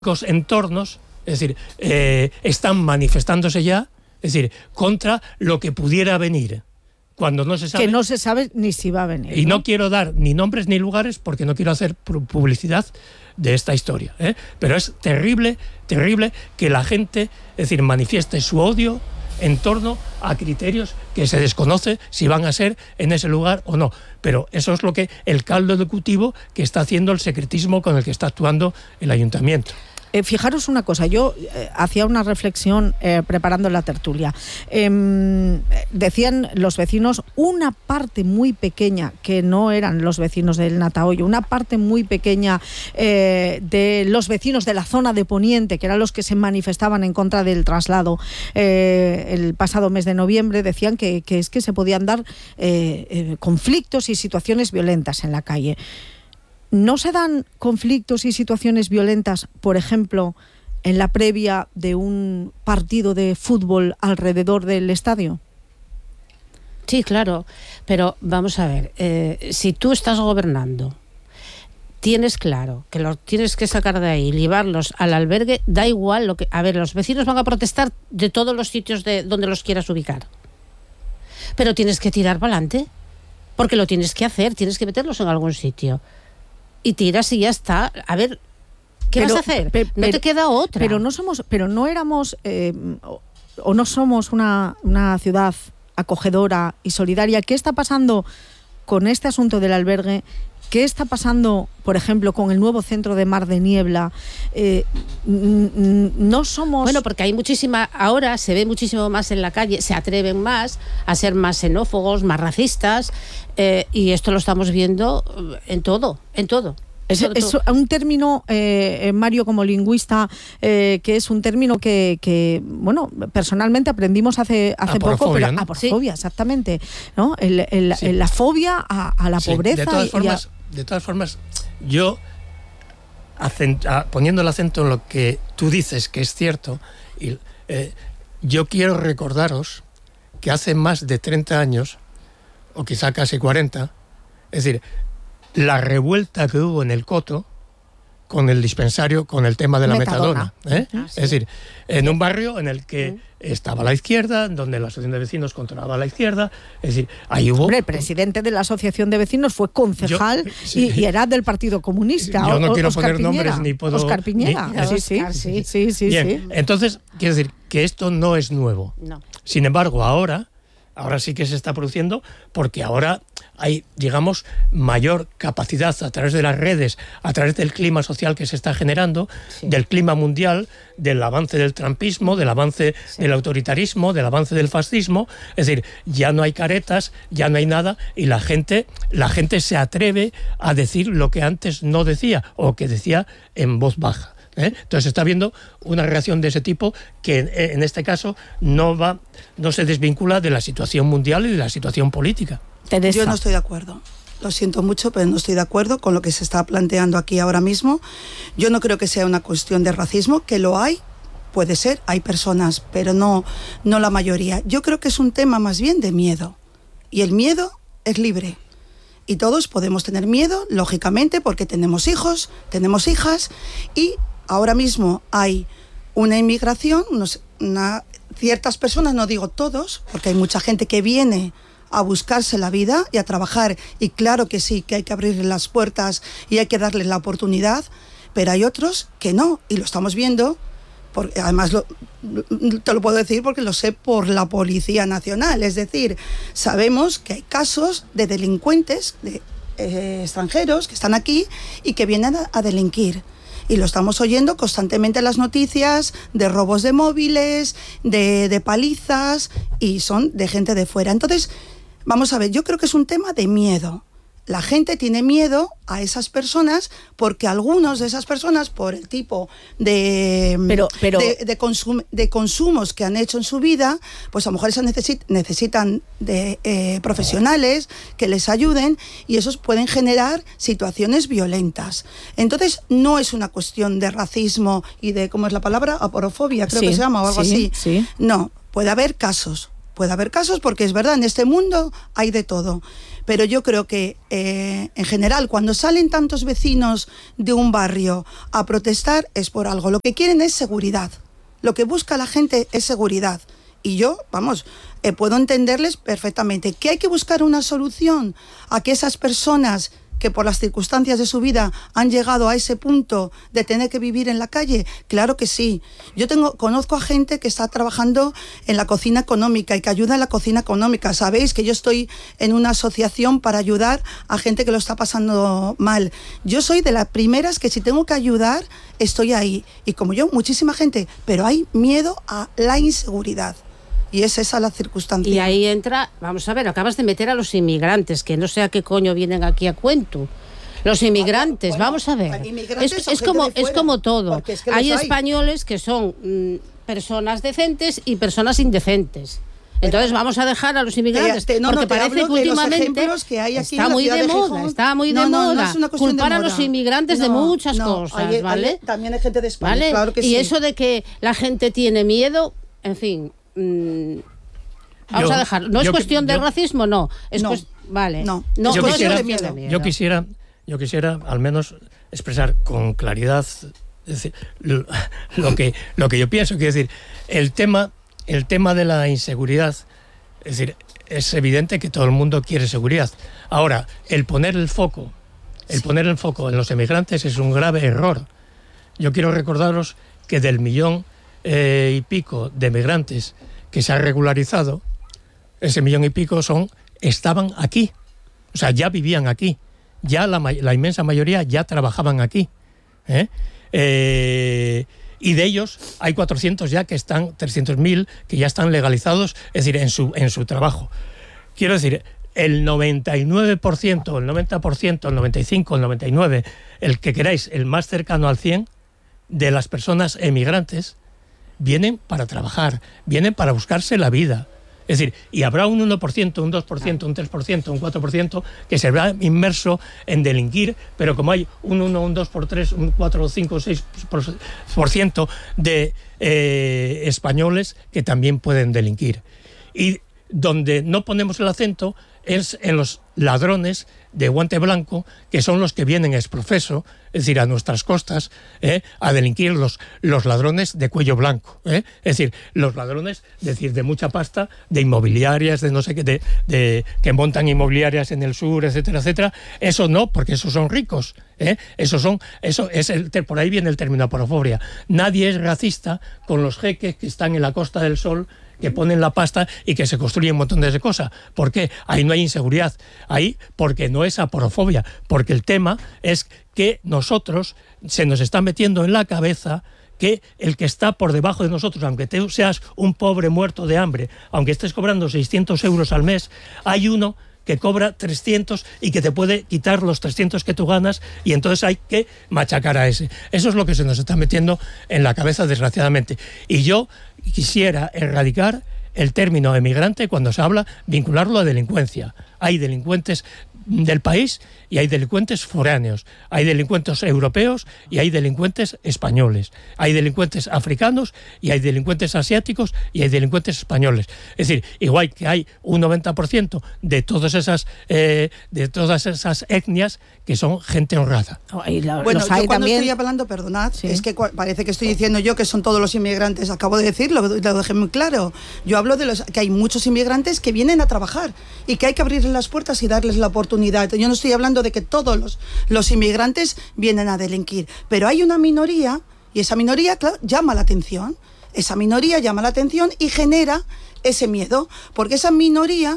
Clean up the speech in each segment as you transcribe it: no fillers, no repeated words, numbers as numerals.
entornos, es decir, están manifestándose ya, es decir, contra lo que pudiera venir, cuando no se sabe. Que no se sabe ni si va a venir. Y no quiero dar ni nombres ni lugares porque no quiero hacer publicidad de esta historia, ¿eh? Pero es terrible, terrible que la gente, es decir, manifieste su odio en torno a criterios que se desconoce si van a ser en ese lugar o no. Pero eso es lo que el caldo de cultivo que está haciendo el secretismo con el que está actuando el ayuntamiento. Fijaros una cosa, yo hacía una reflexión preparando la tertulia. Decían los vecinos, una parte muy pequeña, que no eran los vecinos del Natahoyo, una parte muy pequeña de los vecinos de la zona de Poniente, que eran los que se manifestaban en contra del traslado el pasado mes de noviembre, decían que es que se podían dar conflictos y situaciones violentas en la calle. ¿No se dan conflictos y situaciones violentas, por ejemplo, en la previa de un partido de fútbol alrededor del estadio? Sí, claro, pero vamos a ver, si tú estás gobernando, tienes claro que los tienes que sacar de ahí, llevarlos al albergue, da igual lo que... A ver, los vecinos van a protestar de todos los sitios de donde los quieras ubicar, pero tienes que tirar para adelante, porque lo tienes que hacer, tienes que meterlos en algún sitio. Y tiras y ya está. A ver, ¿qué vas a hacer? No te queda otra. Pero no éramos o no somos una ciudad acogedora y solidaria. ¿Qué está pasando con este asunto del albergue? ¿Qué está pasando, por ejemplo, con el nuevo centro de Mar de Niebla? No somos... Bueno, porque hay muchísima... Ahora se ve muchísimo más en la calle, se atreven más a ser más xenófobos, más racistas, y esto lo estamos viendo en todo. Es un término, Mario, como lingüista, que es un término que bueno, personalmente aprendimos hace poco, pero ¿no? Aporofobia, exactamente, ¿no? La fobia a la pobreza. De todas formas, yo, poniendo el acento en lo que tú dices, que es cierto, yo quiero recordaros que hace más de 30 años, o quizá casi 40, es decir, la revuelta que hubo en el Coto con el dispensario, con el tema de la metadona. Sí. Es decir, en un barrio en el que estaba la izquierda, donde la asociación de vecinos controlaba la izquierda, es decir, ahí hubo... Hombre, el presidente de la asociación de vecinos fue concejal y era del Partido Comunista. Yo no quiero Oscar poner Piñera. nombres ni puedo... Oscar Piñera. Sí. Bien, entonces, quiero decir que esto no es nuevo. No. Sin embargo, ahora sí que se está produciendo, porque ahora hay, digamos, mayor capacidad a través de las redes, a través del clima social que se está generando, del clima mundial, del avance del trumpismo, del avance del autoritarismo, del avance del fascismo. Es decir, ya no hay caretas, ya no hay nada, y la gente se atreve a decir lo que antes no decía, o que decía en voz baja. Entonces está habiendo una reacción de ese tipo que en este caso no se desvincula de la situación mundial y de la situación política. Teresa. Yo no estoy de acuerdo. Lo siento mucho, pero no estoy de acuerdo con lo que se está planteando aquí ahora mismo. Yo no creo que sea una cuestión de racismo, que lo hay, puede ser, hay personas, pero no la mayoría. Yo creo que es un tema más bien de miedo. Y el miedo es libre. Y todos podemos tener miedo, lógicamente, porque tenemos hijos, tenemos hijas, y ahora mismo hay una inmigración, ciertas personas, no digo todos, porque hay mucha gente que viene a buscarse la vida y a trabajar, y claro que sí, que hay que abrirle las puertas y hay que darles la oportunidad, pero hay otros que no, y lo estamos viendo, porque además te lo puedo decir porque lo sé por la Policía Nacional, es decir, sabemos que hay casos de delincuentes, de extranjeros que están aquí y que vienen a delinquir. Y lo estamos oyendo constantemente en las noticias, de robos de móviles, de palizas, y son de gente de fuera. Entonces, vamos a ver, yo creo que es un tema de miedo. La gente tiene miedo a esas personas porque algunos de esas personas, por el tipo de consumos que han hecho en su vida, pues a lo mejor necesitan de profesionales que les ayuden, y esos pueden generar situaciones violentas. Entonces, no es una cuestión de racismo y de, ¿cómo es la palabra? Aporofobia, creo que se llama, o algo así. Sí. No, puede haber casos puede haber casos, porque es verdad, en este mundo hay de todo. Pero yo creo que, en general, cuando salen tantos vecinos de un barrio a protestar, es por algo. Lo que quieren es seguridad. Lo que busca la gente es seguridad. Y yo, puedo entenderles perfectamente. ¿Que hay que buscar una solución a que esas personas que por las circunstancias de su vida han llegado a ese punto de tener que vivir en la calle? Claro que sí. Yo conozco a gente que está trabajando en la cocina económica y que ayuda en la cocina económica. Sabéis que yo estoy en una asociación para ayudar a gente que lo está pasando mal. Yo soy de las primeras que si tengo que ayudar, estoy ahí. Y como yo, muchísima gente, pero hay miedo a la inseguridad. Y es esa la circunstancia. Y ahí entra, vamos a ver, acabas de meter a los inmigrantes, que no sé a qué coño vienen aquí a cuento. Los inmigrantes, vamos a ver. Es como todo. Es que hay españoles que son personas decentes y personas indecentes. Entonces vamos a dejar a los inmigrantes, porque parece que últimamente está muy de moda, culpar a los inmigrantes de muchas cosas, ¿vale? También hay gente de España, ¿vale? Claro que y sí. eso de que la gente tiene miedo, en fin... vamos a dejar. No es cuestión de racismo, no. Vale. Yo quisiera al menos expresar con claridad, es decir, lo que yo pienso. Quiero decir, el tema de la inseguridad, es decir, es evidente que todo el mundo quiere seguridad. Ahora, el poner el foco en los emigrantes es un grave error. Yo quiero recordaros que del 1,5 millones de migrantes que se ha regularizado, ese 1,5 millones estaban aquí, o sea, ya vivían aquí, ya la inmensa mayoría ya trabajaban aquí, y de ellos hay 400 ya que están, 300.000 que ya están legalizados, es decir, en su trabajo. Quiero decir, el 99%, el 90%, el 95%, el 99%, el que queráis, el más cercano al 100% de las personas emigrantes vienen para trabajar, vienen para buscarse la vida. Es decir, y habrá un 1%, un 2%, un 3%, un 4% que se verá inmerso en delinquir, pero como hay un 1, un 2 por 3, un 4, 5, 6% de españoles que también pueden delinquir. Y donde no ponemos el acento es en los ladrones de guante blanco, que son los que vienen ex profeso, es decir, a nuestras costas, a delinquir los ladrones de cuello blanco, es decir, los ladrones, de mucha pasta, de inmobiliarias, de no sé qué, que montan inmobiliarias en el sur, etcétera, etcétera. Eso no, porque esos son ricos, por ahí viene el término aporofobia. Nadie es racista con los jeques que están en la Costa del Sol, que ponen la pasta y que se construyen un montón de cosas. ¿Por qué? Ahí no hay inseguridad. Ahí, porque no es aporofobia. Porque el tema es que nosotros se nos está metiendo en la cabeza que el que está por debajo de nosotros, aunque tú seas un pobre muerto de hambre, aunque estés cobrando 600 euros al mes, hay uno que cobra 300 y que te puede quitar los 300 que tú ganas, y entonces hay que machacar a ese. Eso es lo que se nos está metiendo en la cabeza, desgraciadamente. Y yo quisiera erradicar el término emigrante cuando se habla, vincularlo a delincuencia. Hay delincuentes del país y hay delincuentes foráneos, hay delincuentes europeos y hay delincuentes españoles, hay delincuentes africanos y hay delincuentes asiáticos y hay delincuentes españoles. Es decir, igual que hay un 90% de todas esas etnias que son gente honrada. Bueno, yo cuando estoy hablando, perdonad, sí, es que parece que estoy diciendo yo que son todos los inmigrantes. Acabo de decirlo, lo dejé muy claro. Yo hablo de que hay muchos inmigrantes que vienen a trabajar y que hay que abrirles las puertas y darles la oportunidad. Yo no estoy hablando de que todos los inmigrantes vienen a delinquir, pero hay una minoría, y esa minoría, claro, llama la atención. Esa minoría llama la atención y genera ese miedo, porque esa minoría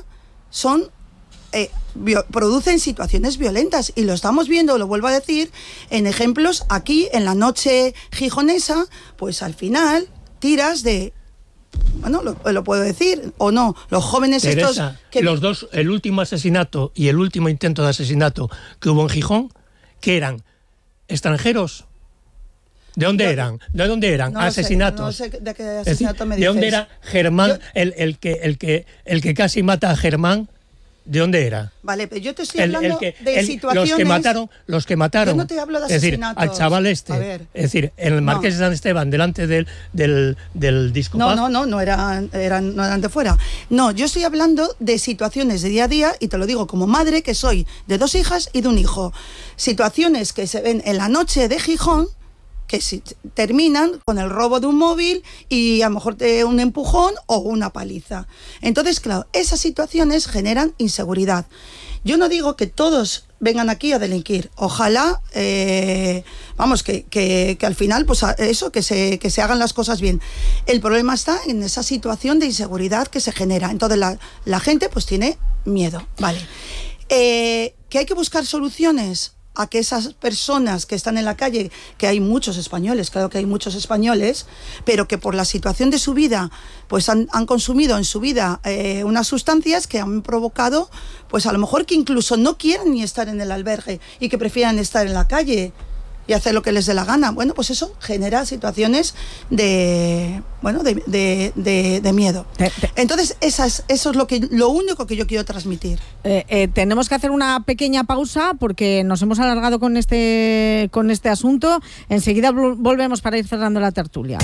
producen situaciones violentas, y lo estamos viendo, lo vuelvo a decir, en ejemplos aquí en la noche gijonesa. Pues al final tiras de... Bueno, lo puedo decir o no, los jóvenes Teresa, estos... Los dos, el último asesinato y el último intento de asesinato que hubo en Gijón, ¿qué eran? ¿Extranjeros? ¿De dónde eran? ¿De dónde eran? No asesinatos. No sé de qué asesinato me dices. ¿De dónde era Germán, el que casi mata a Germán? ¿de dónde era? Vale, pero yo te estoy hablando de situaciones... Los que mataron. Yo no te hablo de asesinatos. asesinatos. Es decir, al chaval es decir, en el Marqués de San Esteban, delante del disco. No eran de fuera. No, yo estoy hablando de situaciones de día a día, y te lo digo como madre, que soy de 2 hijas y de un hijo. Situaciones que se ven en la noche de Gijón, que terminan con el robo de un móvil y a lo mejor un empujón o una paliza. Entonces, claro, esas situaciones generan inseguridad. Yo no digo que todos vengan aquí a delinquir. Ojalá, que al final, pues eso, que se hagan las cosas bien. El problema está en esa situación de inseguridad que se genera. Entonces la gente pues tiene miedo. Vale. ¿Que hay que buscar soluciones a que esas personas que están en la calle, que hay muchos españoles, claro que hay muchos españoles, pero que por la situación de su vida, pues han consumido en su vida unas sustancias que han provocado, pues a lo mejor que incluso no quieren ni estar en el albergue y que prefieran estar en la calle y hacer lo que les dé la gana? Bueno, pues eso genera situaciones de miedo. Entonces, eso es lo único que yo quiero transmitir. Tenemos que hacer una pequeña pausa porque nos hemos alargado con este asunto. Enseguida volvemos para ir cerrando la tertulia.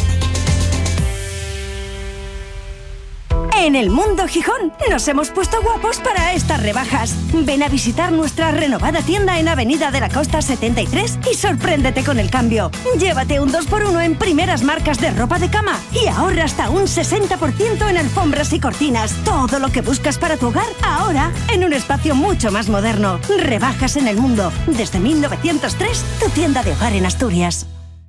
En el Mundo Gijón nos hemos puesto guapos para estas rebajas. Ven a visitar nuestra renovada tienda en Avenida de la Costa 73 y sorpréndete con el cambio. Llévate un 2x1 en primeras marcas de ropa de cama y ahorra hasta un 60% en alfombras y cortinas. Todo lo que buscas para tu hogar, ahora en un espacio mucho más moderno. Rebajas en el Mundo. Desde 1903, tu tienda de hogar en Asturias.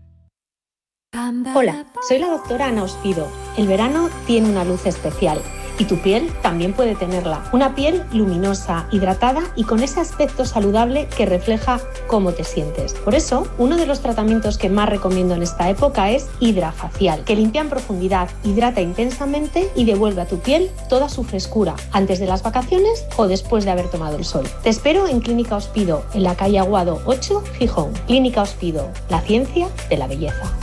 Hola, soy la doctora Ana Ospido. El verano tiene una luz especial y tu piel también puede tenerla. Una piel luminosa, hidratada y con ese aspecto saludable que refleja cómo te sientes. Por eso, uno de los tratamientos que más recomiendo en esta época es Hidrafacial, que limpia en profundidad, hidrata intensamente y devuelve a tu piel toda su frescura, antes de las vacaciones o después de haber tomado el sol. Te espero en Clínica Ospido, en la calle Aguado 8, Gijón. Clínica Ospido, la ciencia de la belleza.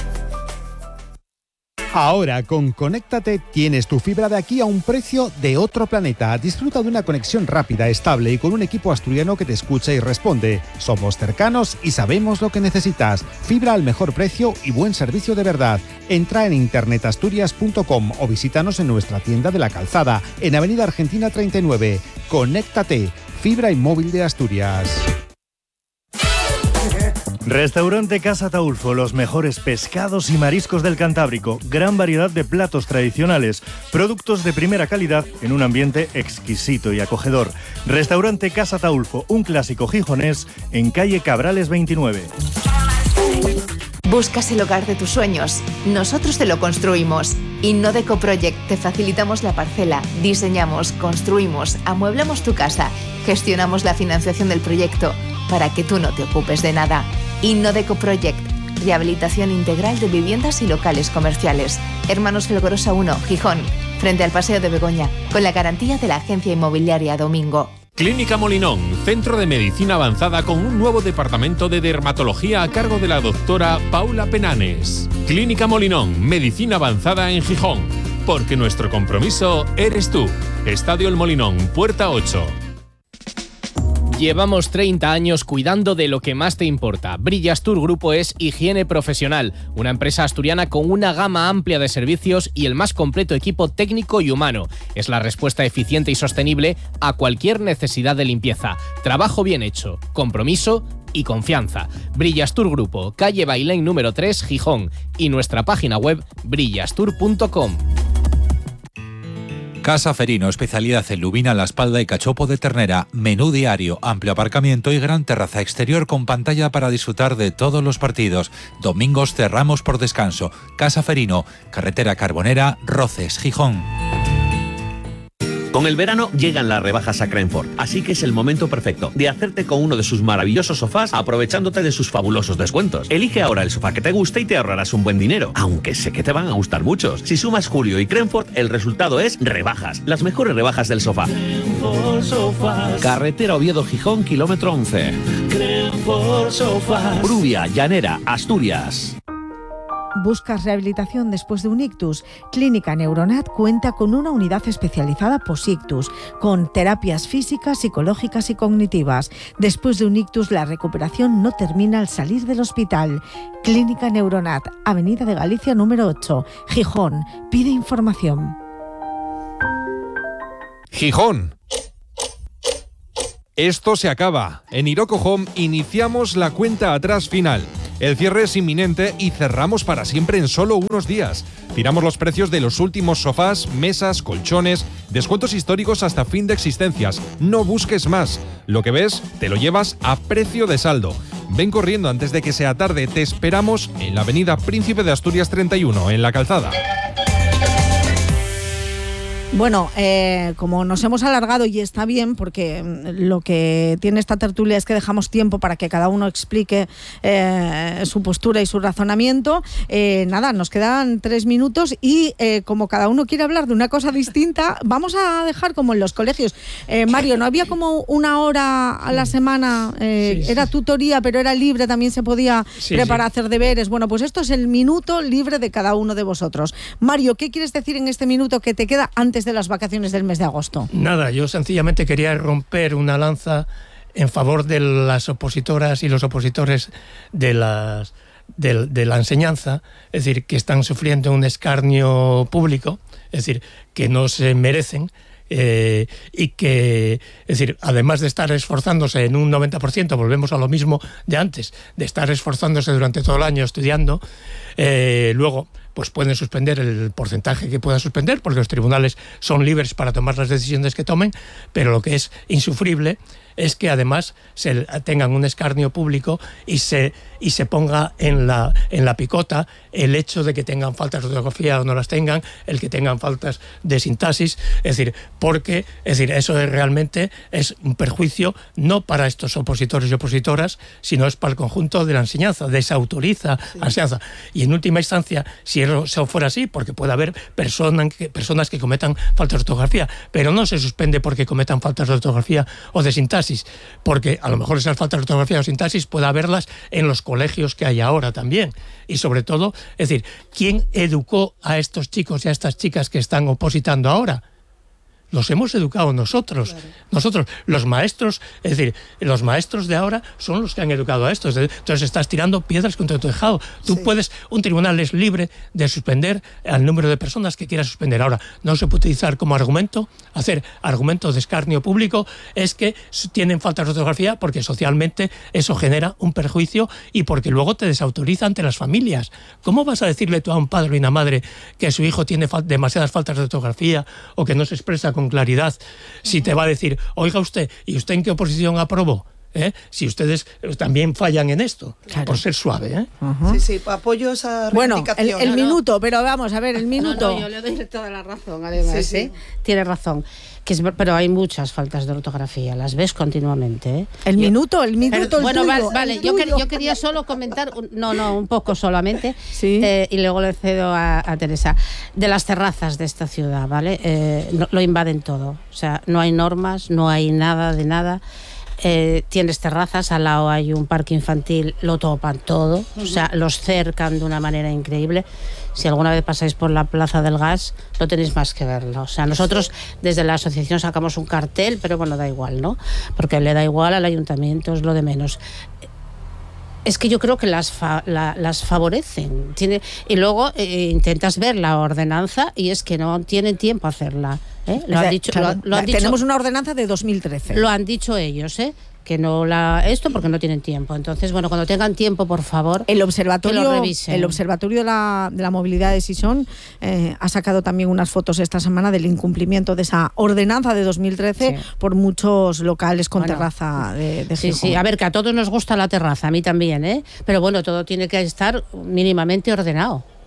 Ahora con Conéctate tienes tu fibra de aquí a un precio de otro planeta. Disfruta de una conexión rápida, estable y con un equipo asturiano que te escucha y responde. Somos cercanos y sabemos lo que necesitas. Fibra al mejor precio y buen servicio de verdad. Entra en internetasturias.com o visítanos en nuestra tienda de La Calzada, en Avenida Argentina 39. Conéctate, fibra y móvil de Asturias. Restaurante Casa Taulfo, los mejores pescados y mariscos del Cantábrico, gran variedad de platos tradicionales, productos de primera calidad en un ambiente exquisito y acogedor. Restaurante Casa Taulfo, un clásico gijonés en calle Cabrales 29. ¿Buscas el hogar de tus sueños? Nosotros te lo construimos. Innodeco Project, te facilitamos la parcela, diseñamos, construimos, amueblamos tu casa, gestionamos la financiación del proyecto para que tú no te ocupes de nada. Innodeco Project, rehabilitación integral de viviendas y locales comerciales. Hermanos Felgorosa 1, Gijón, frente al Paseo de Begoña, con la garantía de la agencia inmobiliaria Domingo. Clínica Molinón, centro de medicina avanzada con un nuevo departamento de dermatología a cargo de la doctora Paula Penanes. Clínica Molinón, medicina avanzada en Gijón, porque nuestro compromiso eres tú. Estadio El Molinón, Puerta 8. Llevamos 30 años cuidando de lo que más te importa. Brillastur Grupo es higiene profesional, una empresa asturiana con una gama amplia de servicios y el más completo equipo técnico y humano. Es la respuesta eficiente y sostenible a cualquier necesidad de limpieza. Trabajo bien hecho, compromiso y confianza. Brillastur Grupo, calle Bailén número 3, Gijón, y nuestra página web brillastur.com. Casa Ferino, especialidad en lubina, la espalda y cachopo de ternera, menú diario, amplio aparcamiento y gran terraza exterior con pantalla para disfrutar de todos los partidos. Domingos cerramos por descanso. Casa Ferino, carretera Carbonera, Roces, Gijón. Con el verano llegan las rebajas a Crenford, así que es el momento perfecto de hacerte con uno de sus maravillosos sofás aprovechándote de sus fabulosos descuentos. Elige ahora el sofá que te guste y te ahorrarás un buen dinero, aunque sé que te van a gustar muchos. Si sumas Julio y Crenford, el resultado es rebajas, las mejores rebajas del sofá. Carretera Oviedo Gijón, kilómetro 11. Brubia, Llanera, Asturias. ¿Buscas rehabilitación después de un ictus? Clínica Neuronat cuenta con una unidad especializada post-ictus, con terapias físicas, psicológicas y cognitivas. Después de un ictus, la recuperación no termina al salir del hospital. Clínica Neuronat, Avenida de Galicia número 8, Gijón. Pide información. Gijón. Esto se acaba. En Iroko Home iniciamos la cuenta atrás final. El cierre es inminente y cerramos para siempre en solo unos días. Tiramos los precios de los últimos sofás, mesas, colchones, descuentos históricos hasta fin de existencias. No busques más. Lo que ves, te lo llevas a precio de saldo. Ven corriendo antes de que sea tarde. Te esperamos en la avenida Príncipe de Asturias 31, en La Calzada. Bueno, como nos hemos alargado, y está bien, porque lo que tiene esta tertulia es que dejamos tiempo para que cada uno explique su postura y su razonamiento. Nada, nos quedan 3 minutos y como cada uno quiere hablar de una cosa distinta, vamos a dejar como en los colegios. Mario, ¿no había como una hora a la semana? Era tutoría, pero era libre, también se podía preparar, hacer deberes. Bueno, pues esto es el minuto libre de cada uno de vosotros. Mario, ¿qué quieres decir en este minuto que te queda antes de las vacaciones del mes de agosto? Nada, yo sencillamente quería romper una lanza en favor de las opositoras y los opositores de la enseñanza, es decir, que están sufriendo un escarnio público, es decir, que no se merecen. Y que, es decir, además de estar esforzándose en un 90%, volvemos a lo mismo de antes, de estar esforzándose durante todo el año estudiando, luego pues pueden suspender el porcentaje que puedan suspender, porque los tribunales son libres para tomar las decisiones que tomen, pero lo que es insufrible es que además tengan un escarnio público y se ponga en la picota el hecho de que tengan faltas de ortografía o no las tengan, el que tengan faltas de sintaxis, es decir, porque eso realmente es un perjuicio no para estos opositores y opositoras, sino es para el conjunto de la enseñanza, desautoriza la enseñanza. Y en última instancia, si eso fuera así, porque puede haber personas que cometan faltas de ortografía, pero no se suspende porque cometan faltas de ortografía o de sintaxis, porque a lo mejor esas faltas de ortografía o sintaxis puede haberlas en los colegios que hay ahora también. Y sobre todo, es decir, ¿quién educó a estos chicos y a estas chicas que están opositando ahora? Los hemos educado nosotros. Claro. Nosotros, los maestros, es decir, los maestros de ahora son los que han educado a estos. Entonces estás tirando piedras contra tu tejado. Tú puedes, un tribunal es libre de suspender al número de personas que quiera suspender. Ahora, no se puede utilizar como argumento, hacer argumentos de escarnio público, es que tienen faltas de ortografía porque socialmente eso genera un perjuicio y porque luego te desautoriza ante las familias. ¿Cómo vas a decirle tú a un padre y una madre que su hijo tiene demasiadas faltas de ortografía o que no se expresa con claridad, si te va a decir, oiga usted, ¿y usted en qué oposición aprobó? Si ustedes también fallan en esto, claro, por ser suave. Sí, apoyo esa reivindicación. Bueno, el minuto, pero vamos a ver, el minuto. No, yo le doy toda la razón, además, sí. Tiene razón. Pero hay muchas faltas de ortografía, las ves continuamente. El minuto. Bueno, vale, yo quería solo comentar, un poco solamente, y luego le cedo a Teresa, de las terrazas de esta ciudad, ¿vale? Lo invaden todo, o sea, no hay normas, no hay nada de nada. Tienes terrazas, al lado hay un parque infantil, lo topan todo, o sea, los cercan de una manera increíble. Si alguna vez pasáis por la Plaza del Gas, no tenéis más que verlo. O sea, nosotros desde la asociación sacamos un cartel, pero bueno, da igual, ¿no? Porque le da igual al ayuntamiento, es lo de menos. Es que yo creo que las favorecen. Y luego intentas ver la ordenanza y es que no tienen tiempo a hacerla. Lo han dicho. Tenemos una ordenanza de 2013. Lo han dicho ellos, que no esto porque no tienen tiempo. Entonces, bueno, cuando tengan tiempo, por favor, el observatorio, que lo revisen. El Observatorio de la Movilidad de Sison ha sacado también unas fotos esta semana del incumplimiento de esa ordenanza de 2013 por muchos locales con terraza de Gijón. Sí, a ver, que a todos nos gusta la terraza, a mí también, pero bueno, todo tiene que estar mínimamente ordenado.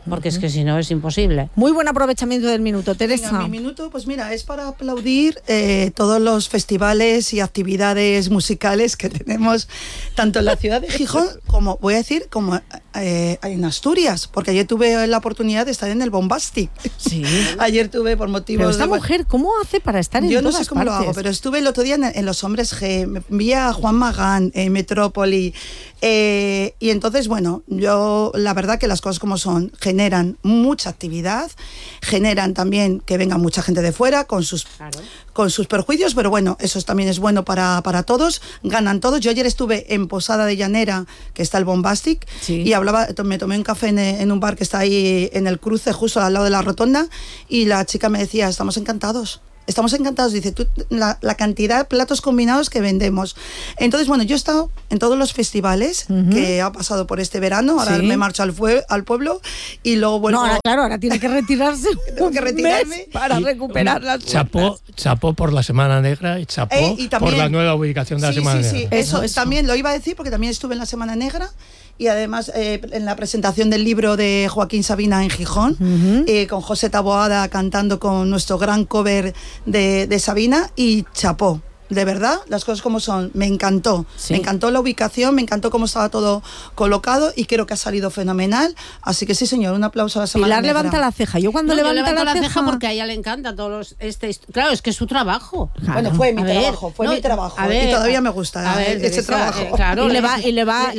porque es que si no es imposible. Muy buen aprovechamiento del minuto, Teresa. Venga, mi minuto, pues mira, es para aplaudir todos los festivales y actividades musicales que tenemos tanto en la ciudad de Gijón como, voy a decir, como en Asturias, porque ayer tuve la oportunidad de estar en el Bombastic. Sí. Ayer tuve por motivos... Pero esta mujer, ¿cómo hace para estar en todas partes? Yo no sé cómo lo hago, pero estuve el otro día en Los Hombres G, me vi a Juan Magán en Metrópoli, y entonces, bueno, yo la verdad que las cosas como son, generan mucha actividad, generan también que venga mucha gente de fuera con sus perjuicios, pero bueno, eso también es bueno para todos, ganan todos. Yo ayer estuve en Posada de Llanera, que está el Bombastic, y me tomé un café en un bar que está ahí en el cruce, justo al lado de la rotonda, y la chica me decía, estamos encantados, dice, tú, la cantidad de platos combinados que vendemos. Entonces, bueno, yo he estado en todos los festivales que ha pasado por este verano, ahora me marcho al pueblo y luego vuelvo... No, ahora tiene que retirarse tengo que retirarme para recuperar las Chapó por la Semana Negra y chapó y también, por la nueva ubicación de la Semana Negra. Sí, eso también lo iba a decir porque también estuve en la Semana Negra. Y además en la presentación del libro de Joaquín Sabina en Gijón, con José Taboada cantando con nuestro gran cover de Sabina, y chapó. De verdad, las cosas como son, me encantó. Me encantó la ubicación, me encantó cómo estaba todo colocado y creo que ha salido fenomenal. Así que sí, señor, un aplauso a la Semana Pilar Negra. levanta la ceja. Yo cuando levanto la ceja porque a ella le encanta todos los... claro, es que es su trabajo. Claro. Bueno, fue mi trabajo, mi trabajo. Y todavía me gusta ese trabajo. Claro, y le va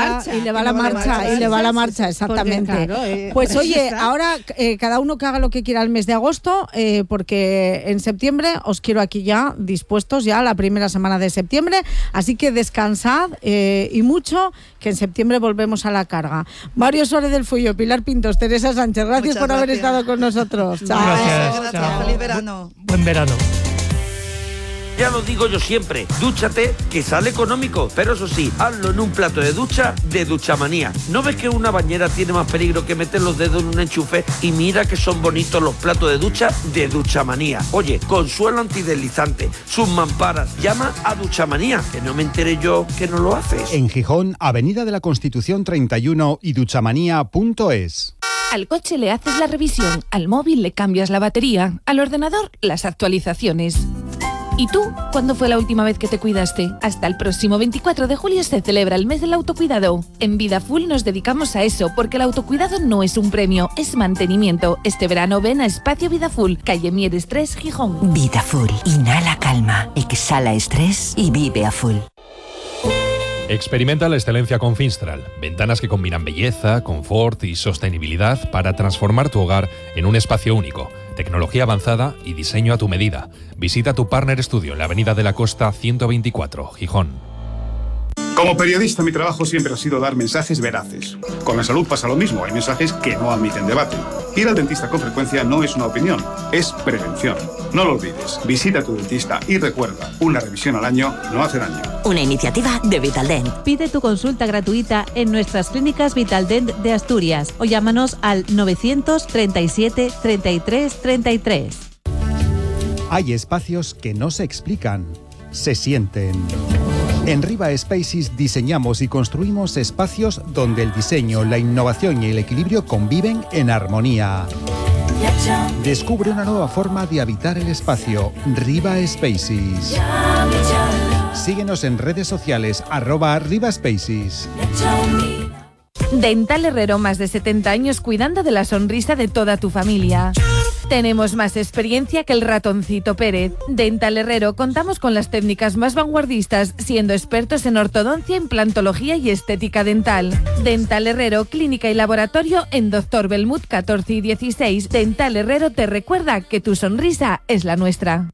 la marcha, exactamente. Porque, pues oye, ahora cada uno que haga lo que quiera el mes de agosto, porque en septiembre os quiero aquí ya dispuestos ya la primera semana de septiembre, así que descansad y mucho, que en septiembre volvemos a la carga. Mario Suárez del Fuyo, Pilar Pintos, Teresa Sánchez, gracias por haber estado con nosotros. Chao. Gracias. Feliz verano. Buen verano. Ya lo digo yo siempre, dúchate, que sale económico, pero eso sí, hazlo en un plato de ducha de Duchamanía. ¿No ves que una bañera tiene más peligro que meter los dedos en un enchufe? Y mira que son bonitos los platos de ducha de Duchamanía. Oye, con suelo antideslizante, sus mamparas, llama a Duchamanía, que no me enteré yo que no lo haces. En Gijón, Avenida de la Constitución 31 y duchamanía.es. Al coche le haces la revisión, al móvil le cambias la batería, al ordenador las actualizaciones. ¿Y tú? ¿Cuándo fue la última vez que te cuidaste? Hasta el próximo 24 de julio se celebra el mes del autocuidado. En Vidafull nos dedicamos a eso, porque el autocuidado no es un premio, es mantenimiento. Este verano ven a Espacio Vidafull, calle Mieres 3, Gijón. Vidafull. Inhala calma, exhala estrés y vive a full. Experimenta la excelencia con Finstral. Ventanas que combinan belleza, confort y sostenibilidad para transformar tu hogar en un espacio único. Tecnología avanzada y diseño a tu medida. Visita tu Partner Studio en la Avenida de la Costa 124, Gijón. Como periodista, mi trabajo siempre ha sido dar mensajes veraces. Con la salud pasa lo mismo, hay mensajes que no admiten debate. Ir al dentista con frecuencia no es una opinión, es prevención. No lo olvides, visita a tu dentista y recuerda, una revisión al año no hace daño. Una iniciativa de Vitaldent. Pide tu consulta gratuita en nuestras clínicas Vitaldent de Asturias o llámanos al 937 33 33. Hay espacios que no se explican, se sienten. En Riva Spaces diseñamos y construimos espacios donde el diseño, la innovación y el equilibrio conviven en armonía. Descubre una nueva forma de habitar el espacio. Riva Spaces. Síguenos en redes sociales @Riva Spaces. Dental Herrero, más de 70 años cuidando de la sonrisa de toda tu familia. Tenemos más experiencia que el ratoncito Pérez. Dental Herrero, contamos con las técnicas más vanguardistas, siendo expertos en ortodoncia, implantología y estética dental. Dental Herrero, clínica y laboratorio en Dr. Belmut 14 y 16. Dental Herrero te recuerda que tu sonrisa es la nuestra.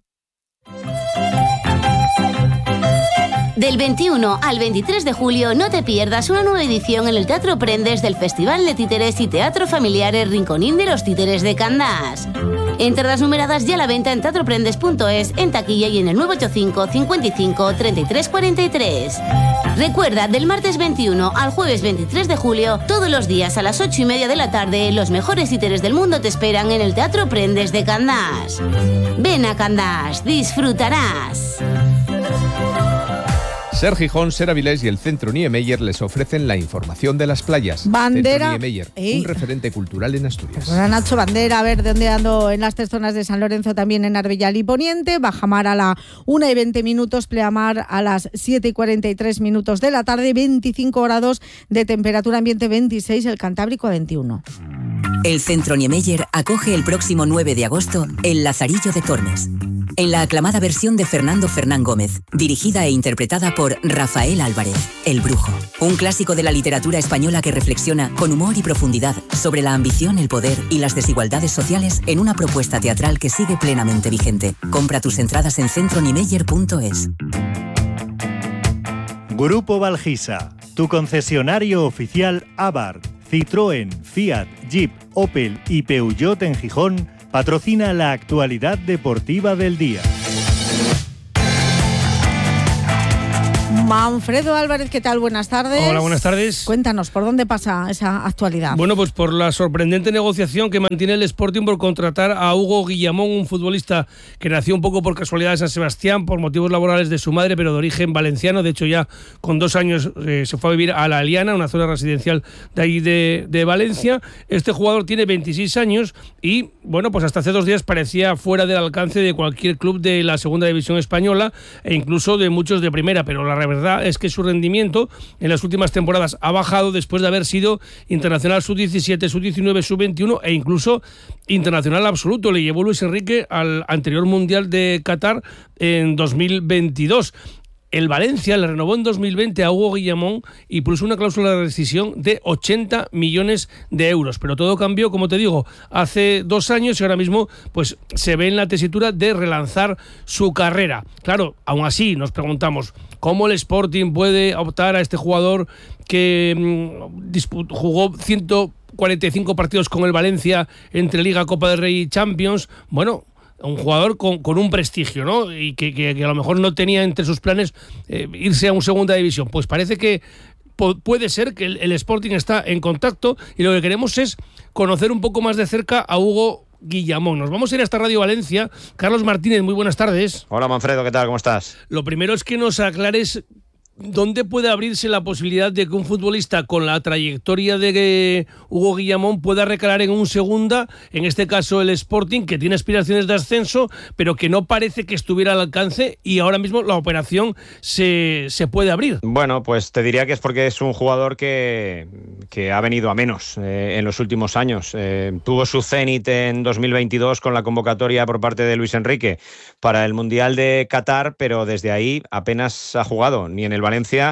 Del 21 al 23 de julio no te pierdas una nueva edición en el Teatro Prendes del Festival de Títeres y Teatro Familiares Rinconín de los Títeres de Candás. Entradas numeradas ya a la venta en teatroprendes.es, en taquilla y en el 985 55 33 43. Recuerda, del martes 21 al jueves 23 de julio, todos los días a las 8:30 de la tarde, los mejores títeres del mundo te esperan en el Teatro Prendes de Candás. Ven a Candás, disfrutarás. Ser Gijón, Ser Avilés y el Centro Niemeyer les ofrecen la información de las playas. Bandera. Centro Niemeyer, un referente cultural en Asturias. Hola Nacho, bandera, a ver de dónde ando en las 3 zonas de San Lorenzo, también en Arbellal y Poniente, bajamar a la 1:20, pleamar a las 7:43 de la tarde, 25 grados de temperatura ambiente, 26, el Cantábrico a 21. El Centro Niemeyer acoge el próximo 9 de agosto El Lazarillo de Tormes, en la aclamada versión de Fernando Fernán Gómez, dirigida e interpretada por Rafael Álvarez, El Brujo. Un clásico de la literatura española que reflexiona con humor y profundidad sobre la ambición, el poder y las desigualdades sociales en una propuesta teatral que sigue plenamente vigente. Compra tus entradas en centroniemeyer.es. Grupo Valgisa, tu concesionario oficial Abarth, Citroën, Fiat, Jeep, Opel y Peugeot en Gijón, patrocina la actualidad deportiva del día. Manfredo Álvarez, ¿qué tal? Buenas tardes. Hola, buenas tardes. Cuéntanos, ¿por dónde pasa esa actualidad? Bueno, pues por la sorprendente negociación que mantiene el Sporting por contratar a Hugo Guillamón, un futbolista que nació un poco por casualidad en San Sebastián, por motivos laborales de su madre, pero de origen valenciano. De hecho, ya con 2 años se fue a vivir a La Aliana, una zona residencial de ahí de Valencia. Este jugador tiene 26 años y, bueno, pues hasta hace 2 días parecía fuera del alcance de cualquier club de la segunda división española e incluso de muchos de primera, pero la verdad es que su rendimiento en las últimas temporadas ha bajado después de haber sido internacional sub-17, sub-19, sub-21 e incluso internacional absoluto. Le llevó Luis Enrique al anterior Mundial de Qatar en 2022. El Valencia le renovó en 2020 a Hugo Guillamón y puso una cláusula de rescisión de 80 millones de euros. Pero todo cambió, como te digo, hace 2 años y ahora mismo pues se ve en la tesitura de relanzar su carrera. Claro, aún así nos preguntamos, ¿cómo el Sporting puede optar a este jugador que jugó 145 partidos con el Valencia entre Liga, Copa del Rey y Champions? Bueno, un jugador con un prestigio, ¿no? Y que a lo mejor no tenía entre sus planes irse a una segunda división. Pues parece que puede ser que el Sporting está en contacto y lo que queremos es conocer un poco más de cerca a Hugo Guillamón. Nos vamos a ir hasta Radio Valencia. Carlos Martínez, muy buenas tardes. Hola Manfredo, ¿qué tal? ¿Cómo estás? Lo primero es que nos aclares ¿dónde puede abrirse la posibilidad de que un futbolista con la trayectoria de Hugo Guillamón pueda recalar en un segunda, en este caso el Sporting, que tiene aspiraciones de ascenso, pero que no parece que estuviera al alcance y ahora mismo la operación se puede abrir? Bueno, pues te diría que es porque es un jugador que ha venido a menos en los últimos años. Tuvo su cenit en 2022 con la convocatoria por parte de Luis Enrique para el Mundial de Qatar, pero desde ahí apenas ha jugado, ni en el Valencia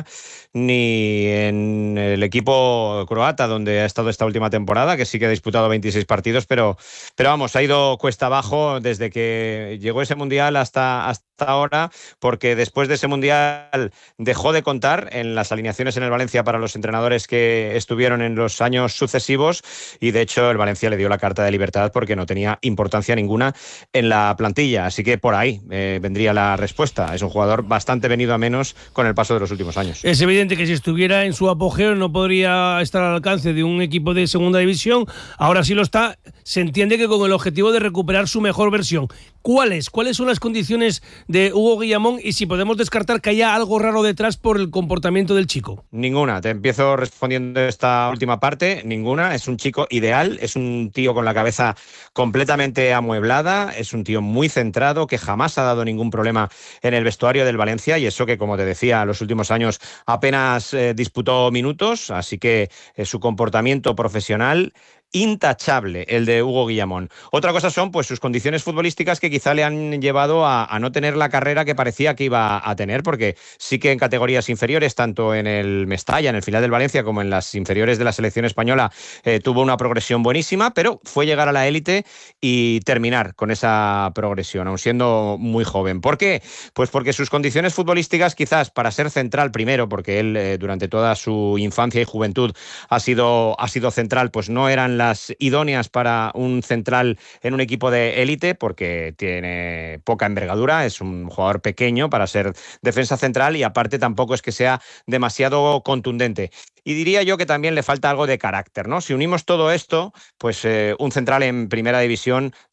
ni en el equipo croata donde ha estado esta última temporada, que sí que ha disputado 26 partidos, pero vamos, ha ido cuesta abajo desde que llegó ese Mundial hasta ahora, porque después de ese Mundial dejó de contar en las alineaciones en el Valencia para los entrenadores que estuvieron en los años sucesivos y de hecho el Valencia le dio la carta de libertad porque no tenía importancia ninguna en la plantilla, así que por ahí vendría la respuesta. Es un jugador bastante venido a menos con el paso de los últimos años. Es evidente que si estuviera en su apogeo no podría estar al alcance de un equipo de segunda división. Ahora sí lo está. Se entiende que con el objetivo de recuperar su mejor versión. ¿Cuáles son las condiciones de Hugo Guillamón y si podemos descartar que haya algo raro detrás por el comportamiento del chico? Ninguna. Te empiezo respondiendo esta última parte. Ninguna. Es un chico ideal. Es un tío con la cabeza completamente amueblada. Es un tío muy centrado que jamás ha dado ningún problema en el vestuario del Valencia y eso que, como te decía, en los últimos años apenas disputó minutos. Así que su comportamiento profesional intachable, el de Hugo Guillamón. Otra cosa son pues sus condiciones futbolísticas que quizá le han llevado a no tener la carrera que parecía que iba a tener, porque sí que en categorías inferiores, tanto en el Mestalla, en el final del Valencia, como en las inferiores de la selección española, tuvo una progresión buenísima, pero fue llegar a la élite y terminar con esa progresión, aun siendo muy joven. ¿Por qué? Pues porque sus condiciones futbolísticas, quizás para ser central primero, porque él durante toda su infancia y juventud ha sido central, pues no eran las idóneas para un central en un equipo de élite porque tiene poca envergadura, es un jugador pequeño para ser defensa central y aparte tampoco es que sea demasiado contundente. Y diría yo que también le falta algo de carácter, ¿no? Si unimos todo esto, pues un central en primera división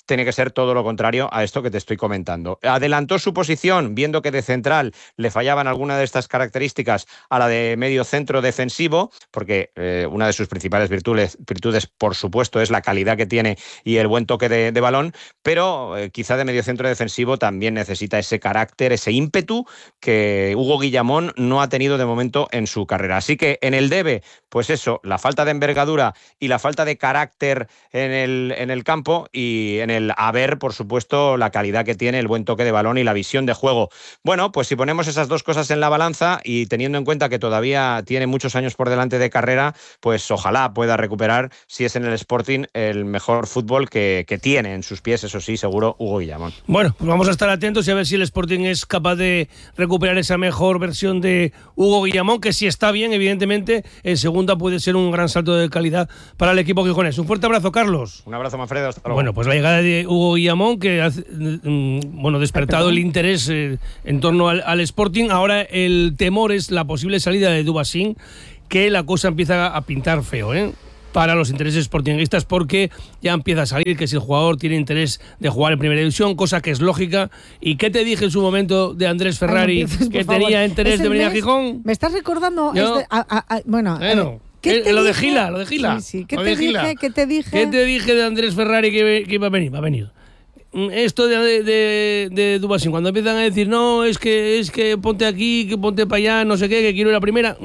tiene que ser todo lo contrario a esto que te estoy comentando. Adelantó su posición, viendo que de central le fallaban alguna de estas características a la de medio centro defensivo, porque una de sus principales virtudes, por supuesto, es la calidad que tiene y el buen toque de balón, pero quizá de medio centro defensivo también necesita ese carácter, ese ímpetu que Hugo Guillamón no ha tenido de momento en su carrera. Así que en el debe, pues eso, la falta de envergadura y la falta de carácter en el campo, y en el haber, por supuesto, la calidad que tiene, el buen toque de balón y la visión de juego. Bueno, pues si ponemos esas dos cosas en la balanza y teniendo en cuenta que todavía tiene muchos años por delante de carrera, pues ojalá pueda recuperar, si es en el Sporting, el mejor fútbol que tiene en sus pies, eso sí, seguro, Hugo Guillamón. Bueno, pues vamos a estar atentos y a ver si el Sporting es capaz de recuperar esa mejor versión de Hugo Guillamón, que si está bien, evidentemente, en segunda puede ser un gran salto de calidad para el equipo gijonés. Un fuerte abrazo, Carlos. Un abrazo, Manfredo, hasta luego. Bueno, pues la llegada de Hugo Guillamón, que ha despertado el interés en torno al Sporting. Ahora el temor es la posible salida de Dubasín, que la cosa empieza a pintar feo, para los intereses sportinguistas, porque ya empieza a salir que si el jugador tiene interés de jugar en primera división, cosa que es lógica. ¿Y qué te dije en su momento de Andrés Ferrari, que tenía interés de venir a Gijón? Me estás recordando... Bueno, lo de Gila. Sí. ¿Qué te dije? ¿Qué te dije de Andrés Ferrari que iba a venir? Va a venir. Esto de Dubasín, cuando empiezan a decir, no, es que ponte aquí, que ponte para allá, no sé qué, que quiero ir a primera...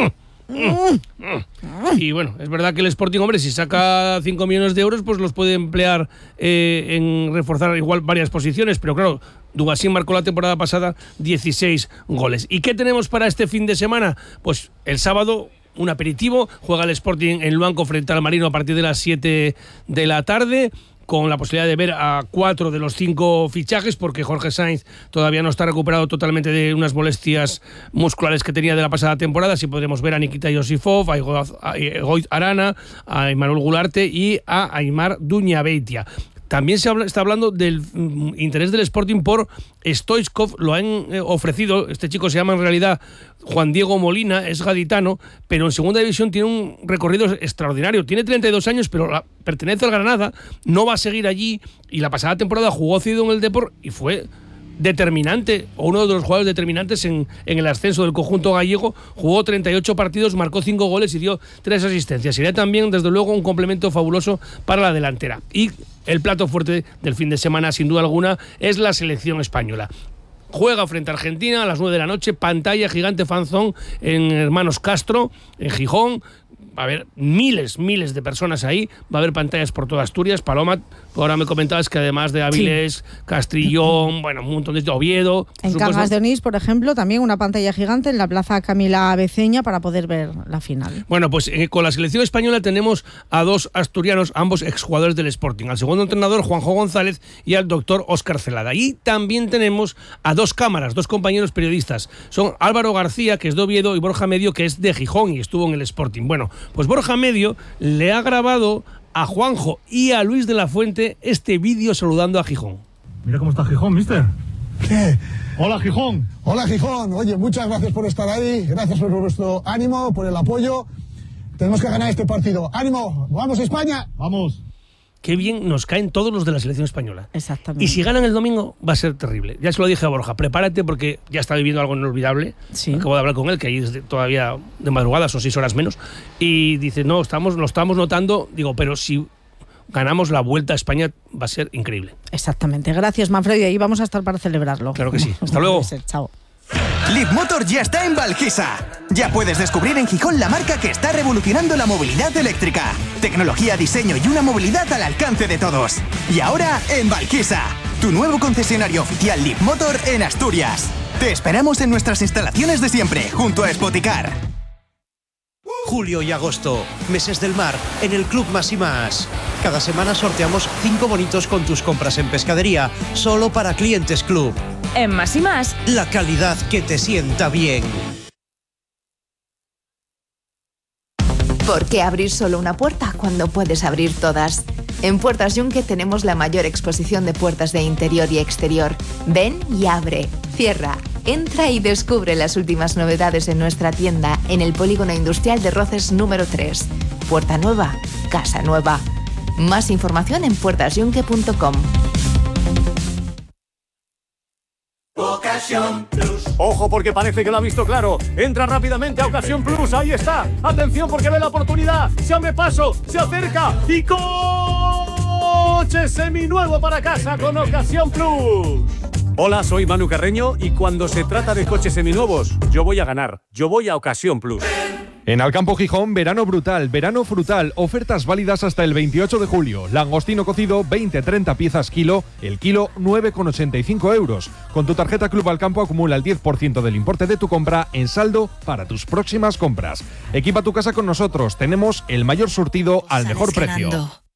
Y bueno, es verdad que el Sporting, hombre, si saca 5 millones de euros, pues los puede emplear en reforzar igual varias posiciones, pero claro, Dubasín marcó la temporada pasada 16 goles. ¿Y qué tenemos para este fin de semana? Pues el sábado, un aperitivo, juega el Sporting en Luanco frente al Marino a partir de las 7 de la tarde, con la posibilidad de ver a 4 de los 5 fichajes, porque Jorge Sainz todavía no está recuperado totalmente de unas molestias musculares que tenía de la pasada temporada. Así podremos ver a Nikita Yosifov, a Egoit Arana, a Emmanuel Gularte y a Aimar Duñabeitia. También está hablando del interés del Sporting por Stoichkov, lo han ofrecido. Este chico se llama en realidad Juan Diego Molina, es gaditano, pero en segunda división tiene un recorrido extraordinario. Tiene 32 años, pero pertenece al Granada, no va a seguir allí, y la pasada temporada jugó cedido en el Depor y fue determinante, o uno de los jugadores determinantes en el ascenso del conjunto gallego. Jugó 38 partidos, marcó 5 goles y dio 3 asistencias. Sería también, desde luego, un complemento fabuloso para la delantera. Y el plato fuerte del fin de semana, sin duda alguna, es la selección española. Juega frente a Argentina a las 9 de la noche, pantalla gigante fanzón en Hermanos Castro, en Gijón. Va a haber miles de personas ahí, va a haber pantallas por toda Asturias. Paloma, ahora me comentabas que además de Áviles, Castrillón, bueno, un montón de Oviedo. En Cangas de Onís, por ejemplo, también una pantalla gigante en la Plaza Camila Aveceña para poder ver la final. Bueno, pues con la selección española tenemos a 2 asturianos, ambos exjugadores del Sporting, al segundo entrenador Juanjo González y al doctor Óscar Celada. Y también tenemos a 2 cámaras, 2 compañeros periodistas. Son Álvaro García, que es de Oviedo, y Borja Medio, que es de Gijón y estuvo en el Sporting. Bueno, pues Borja Medio le ha grabado a Juanjo y a Luis de la Fuente este vídeo saludando a Gijón. Mira cómo está Gijón, mister. ¿Qué? Hola, Gijón. Hola, Gijón. Oye, muchas gracias por estar ahí, gracias por vuestro ánimo, por el apoyo. Tenemos que ganar este partido. ¡Ánimo! ¡Vamos, España! ¡Vamos! Qué bien nos caen todos los de la selección española. Exactamente. Y si ganan el domingo va a ser terrible. Ya se lo dije a Borja, prepárate porque ya está viviendo algo inolvidable. Sí. Acabo de hablar con él, que ahí es todavía de madrugada, son 6 horas menos. Y dice, no, lo estamos notando. Digo, pero si ganamos la Vuelta a España va a ser increíble. Exactamente. Gracias, Manfredo. Y ahí vamos a estar para celebrarlo. Claro que sí. Hasta luego. Chao. Leapmotor ya está en Valquisa. Ya puedes descubrir en Gijón la marca que está revolucionando la movilidad eléctrica. Tecnología, diseño y una movilidad al alcance de todos. Y ahora en Valquisa, tu nuevo concesionario oficial Leapmotor en Asturias. Te esperamos en nuestras instalaciones de siempre, junto a Spoticar. Julio y agosto, meses del mar, en el Club Más y Más. Cada semana sorteamos 5 bonitos con tus compras en pescadería, solo para clientes Club. En Más y Más, la calidad que te sienta bien. ¿Por qué abrir solo una puerta cuando puedes abrir todas? En Puertas Yunque tenemos la mayor exposición de puertas de interior y exterior. Ven y abre, cierra, entra y descubre las últimas novedades en nuestra tienda en el Polígono Industrial de Roces número 3. Puerta nueva, casa nueva. Más información en puertasyunque.com. Ocasión Plus. Ojo, porque parece que lo ha visto claro. Entra rápidamente a Ocasión Plus. Ahí está. Atención, porque ve la oportunidad. Se abre paso, se acerca y coche seminuevo para casa con Ocasión Plus. Hola, soy Manu Carreño y cuando se trata de coches seminuevos, yo voy a ganar. Yo voy a Ocasión Plus. En Alcampo Gijón, verano brutal, verano frutal, ofertas válidas hasta el 28 de julio. Langostino cocido, 20-30 piezas kilo, el kilo 9,85 euros. Con tu tarjeta Club Alcampo acumula el 10% del importe de tu compra en saldo para tus próximas compras. Equipa tu casa con nosotros, tenemos el mayor surtido al mejor precio.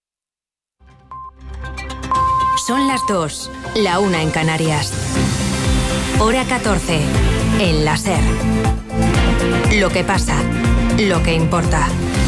Son las 2, la 1 en Canarias. Hora 14, en la SER. Lo que pasa, lo que importa.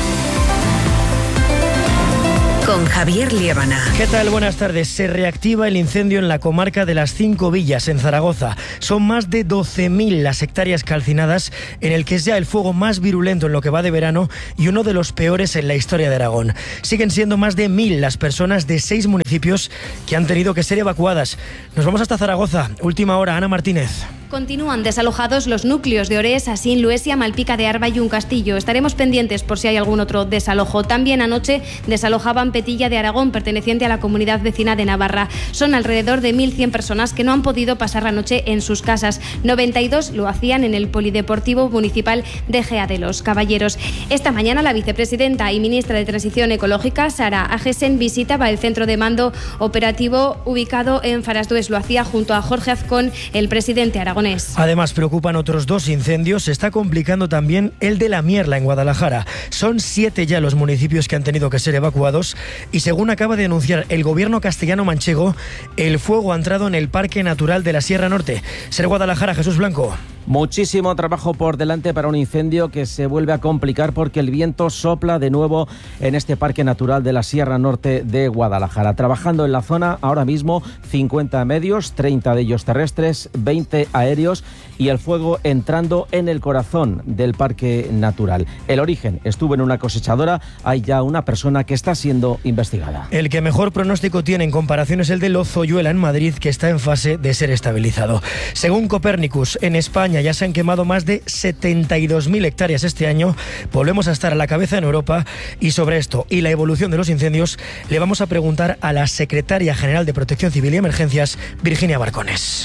Con Javier Liébana. ¿Qué tal? Buenas tardes. Se reactiva el incendio en la comarca de las 5 Villas, en Zaragoza. Son más de 12.000 las hectáreas calcinadas, en el que es ya el fuego más virulento en lo que va de verano y uno de los peores en la historia de Aragón. Siguen siendo más de 1.000 las personas de 6 municipios que han tenido que ser evacuadas. Nos vamos hasta Zaragoza. Última hora, Ana Martínez. Continúan desalojados los núcleos de Orés, Asín, Luesia, Malpica de Arba y Un Castillo. Estaremos pendientes por si hay algún otro desalojo. También anoche desalojaban Petilla de Aragón, perteneciente a la comunidad vecina de Navarra. Son alrededor de 1.100 personas que no han podido pasar la noche en sus casas. 92 lo hacían en el Polideportivo Municipal de Gea de los Caballeros. Esta mañana la vicepresidenta y ministra de Transición Ecológica, Sara Agesen, visitaba el centro de mando operativo ubicado en Farasdues. Lo hacía junto a Jorge Azcón, el presidente aragonés. Además, preocupan otros 2 incendios. Se está complicando también el de La Mierla, en Guadalajara. Son 7 ya los municipios que han tenido que ser evacuados y, según acaba de anunciar el gobierno castellano-manchego, el fuego ha entrado en el Parque Natural de la Sierra Norte. Ser Guadalajara, Jesús Blanco. Muchísimo trabajo por delante para un incendio que se vuelve a complicar porque el viento sopla de nuevo en este Parque Natural de la Sierra Norte de Guadalajara. Trabajando en la zona ahora mismo 50 medios, 30 de ellos terrestres, 20 aéreos y el fuego entrando en el corazón del Parque Natural. El origen estuvo en una cosechadora, hay ya una persona que está siendo investigada. El que mejor pronóstico tiene en comparación es el de Lozoyuela en Madrid, que está en fase de ser estabilizado. Según Copernicus, en España ya se han quemado más de 72.000 hectáreas este año. Volvemos a estar a la cabeza en Europa y sobre esto y la evolución de los incendios le vamos a preguntar a la secretaria general de Protección Civil y Emergencias, Virginia Barcones.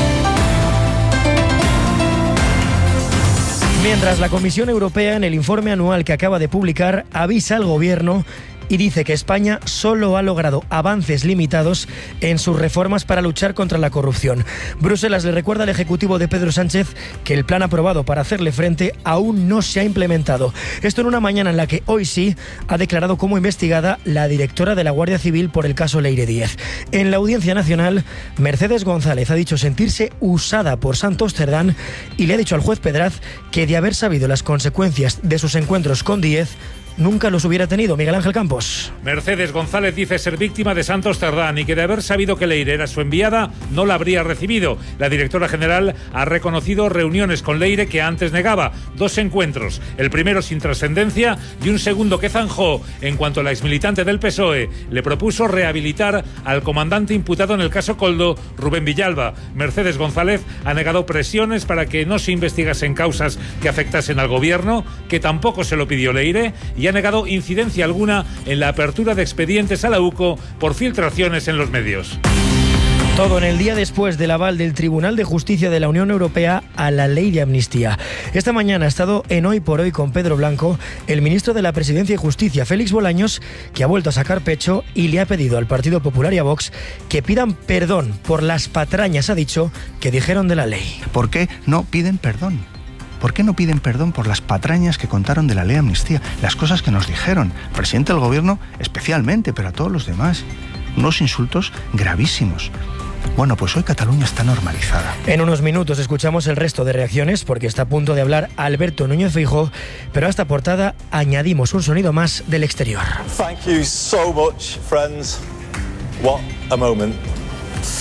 Mientras la Comisión Europea, en el informe anual que acaba de publicar, avisa al Gobierno y dice que España solo ha logrado avances limitados en sus reformas para luchar contra la corrupción. Bruselas le recuerda al Ejecutivo de Pedro Sánchez que el plan aprobado para hacerle frente aún no se ha implementado. Esto en una mañana en la que hoy sí ha declarado como investigada la directora de la Guardia Civil por el caso Leire Díez. En la Audiencia Nacional, Mercedes González ha dicho sentirse usada por Santos Cerdán y le ha dicho al juez Pedraz que de haber sabido las consecuencias de sus encuentros con Díez, nunca los hubiera tenido. Miguel Ángel Campos. Mercedes González dice ser víctima de Santos Cerdán y que de haber sabido que Leire era su enviada, no la habría recibido. La directora general ha reconocido reuniones con Leire que antes negaba. 2 encuentros, el primero sin trascendencia y un segundo que zanjó en cuanto la exmilitante del PSOE le propuso rehabilitar al comandante imputado en el caso Koldo, Rubén Villalba. Mercedes González ha negado presiones para que no se investigasen causas que afectasen al gobierno, que tampoco se lo pidió Leire, y ha negado incidencia alguna en la apertura de expedientes a la UCO por filtraciones en los medios. Todo en el día después del aval del Tribunal de Justicia de la Unión Europea a la ley de amnistía. Esta mañana ha estado en Hoy por Hoy con Pedro Blanco, el ministro de la Presidencia y Justicia, Félix Bolaños, que ha vuelto a sacar pecho y le ha pedido al Partido Popular y a Vox que pidan perdón por las patrañas, ha dicho, que dijeron de la ley. ¿Por qué no piden perdón? ¿Por qué no piden perdón por las patrañas que contaron de la ley de amnistía? Las cosas que nos dijeron, el presidente del gobierno especialmente, pero a todos los demás. Unos insultos gravísimos. Bueno, pues hoy Cataluña está normalizada. En unos minutos escuchamos el resto de reacciones porque está a punto de hablar Alberto Núñez Feijóo, pero a esta portada añadimos un sonido más del exterior. Thank you so much, friends. What a moment.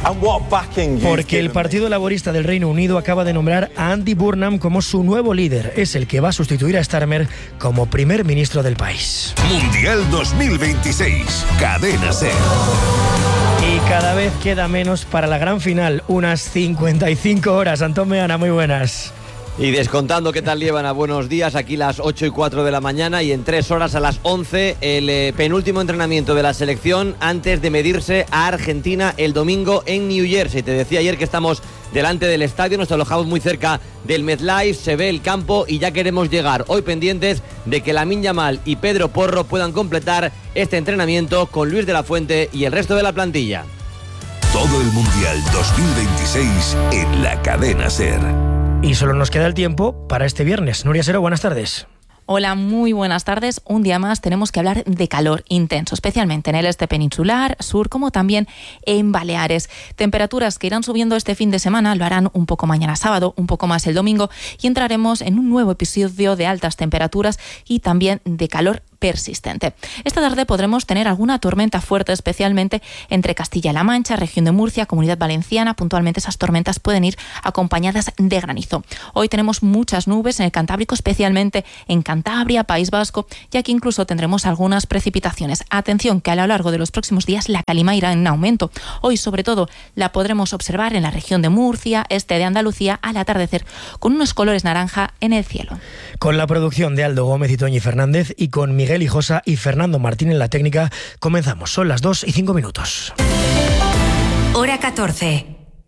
Porque el Partido Laborista del Reino Unido acaba de nombrar a Andy Burnham como su nuevo líder. Es el que va a sustituir a Starmer como primer ministro del país. Mundial 2026, Cadena SER. Y cada vez queda menos para la gran final, unas 55 horas. Antón Meana, muy buenas. Y descontando qué tal llevan, a buenos días, aquí las 8:04 de la mañana y en 3 horas a las 11 el penúltimo entrenamiento de la selección antes de medirse a Argentina el domingo en New Jersey. Te decía ayer que estamos delante del estadio, nos alojamos muy cerca del MetLife, se ve el campo y ya queremos llegar. Hoy pendientes de que Lamine Yamal y Pedro Porro puedan completar este entrenamiento con Luis de la Fuente y el resto de la plantilla. Todo el Mundial 2026 en la Cadena SER. Y solo nos queda el tiempo para este viernes. Nuria Sero, buenas tardes. Hola, muy buenas tardes. Un día más tenemos que hablar de calor intenso, especialmente en el este peninsular, sur, como también en Baleares. Temperaturas que irán subiendo este fin de semana, lo harán un poco mañana sábado, un poco más el domingo, y entraremos en un nuevo episodio de altas temperaturas y también de calor persistente. Esta tarde podremos tener alguna tormenta fuerte, especialmente entre Castilla-La Mancha, región de Murcia, Comunidad Valenciana. Puntualmente esas tormentas pueden ir acompañadas de granizo. Hoy tenemos muchas nubes en el Cantábrico, especialmente en Cantabria, País Vasco, y aquí incluso tendremos algunas precipitaciones. Atención, que a lo largo de los próximos días la calima irá en aumento. Hoy, sobre todo, la podremos observar en la región de Murcia, este de Andalucía, al atardecer, con unos colores naranja en el cielo. Con la producción de Aldo Gómez y Toñi Fernández y con Miguel Hijosa y Fernando Martín en la técnica, comenzamos. Son las 2:05. Hora 14.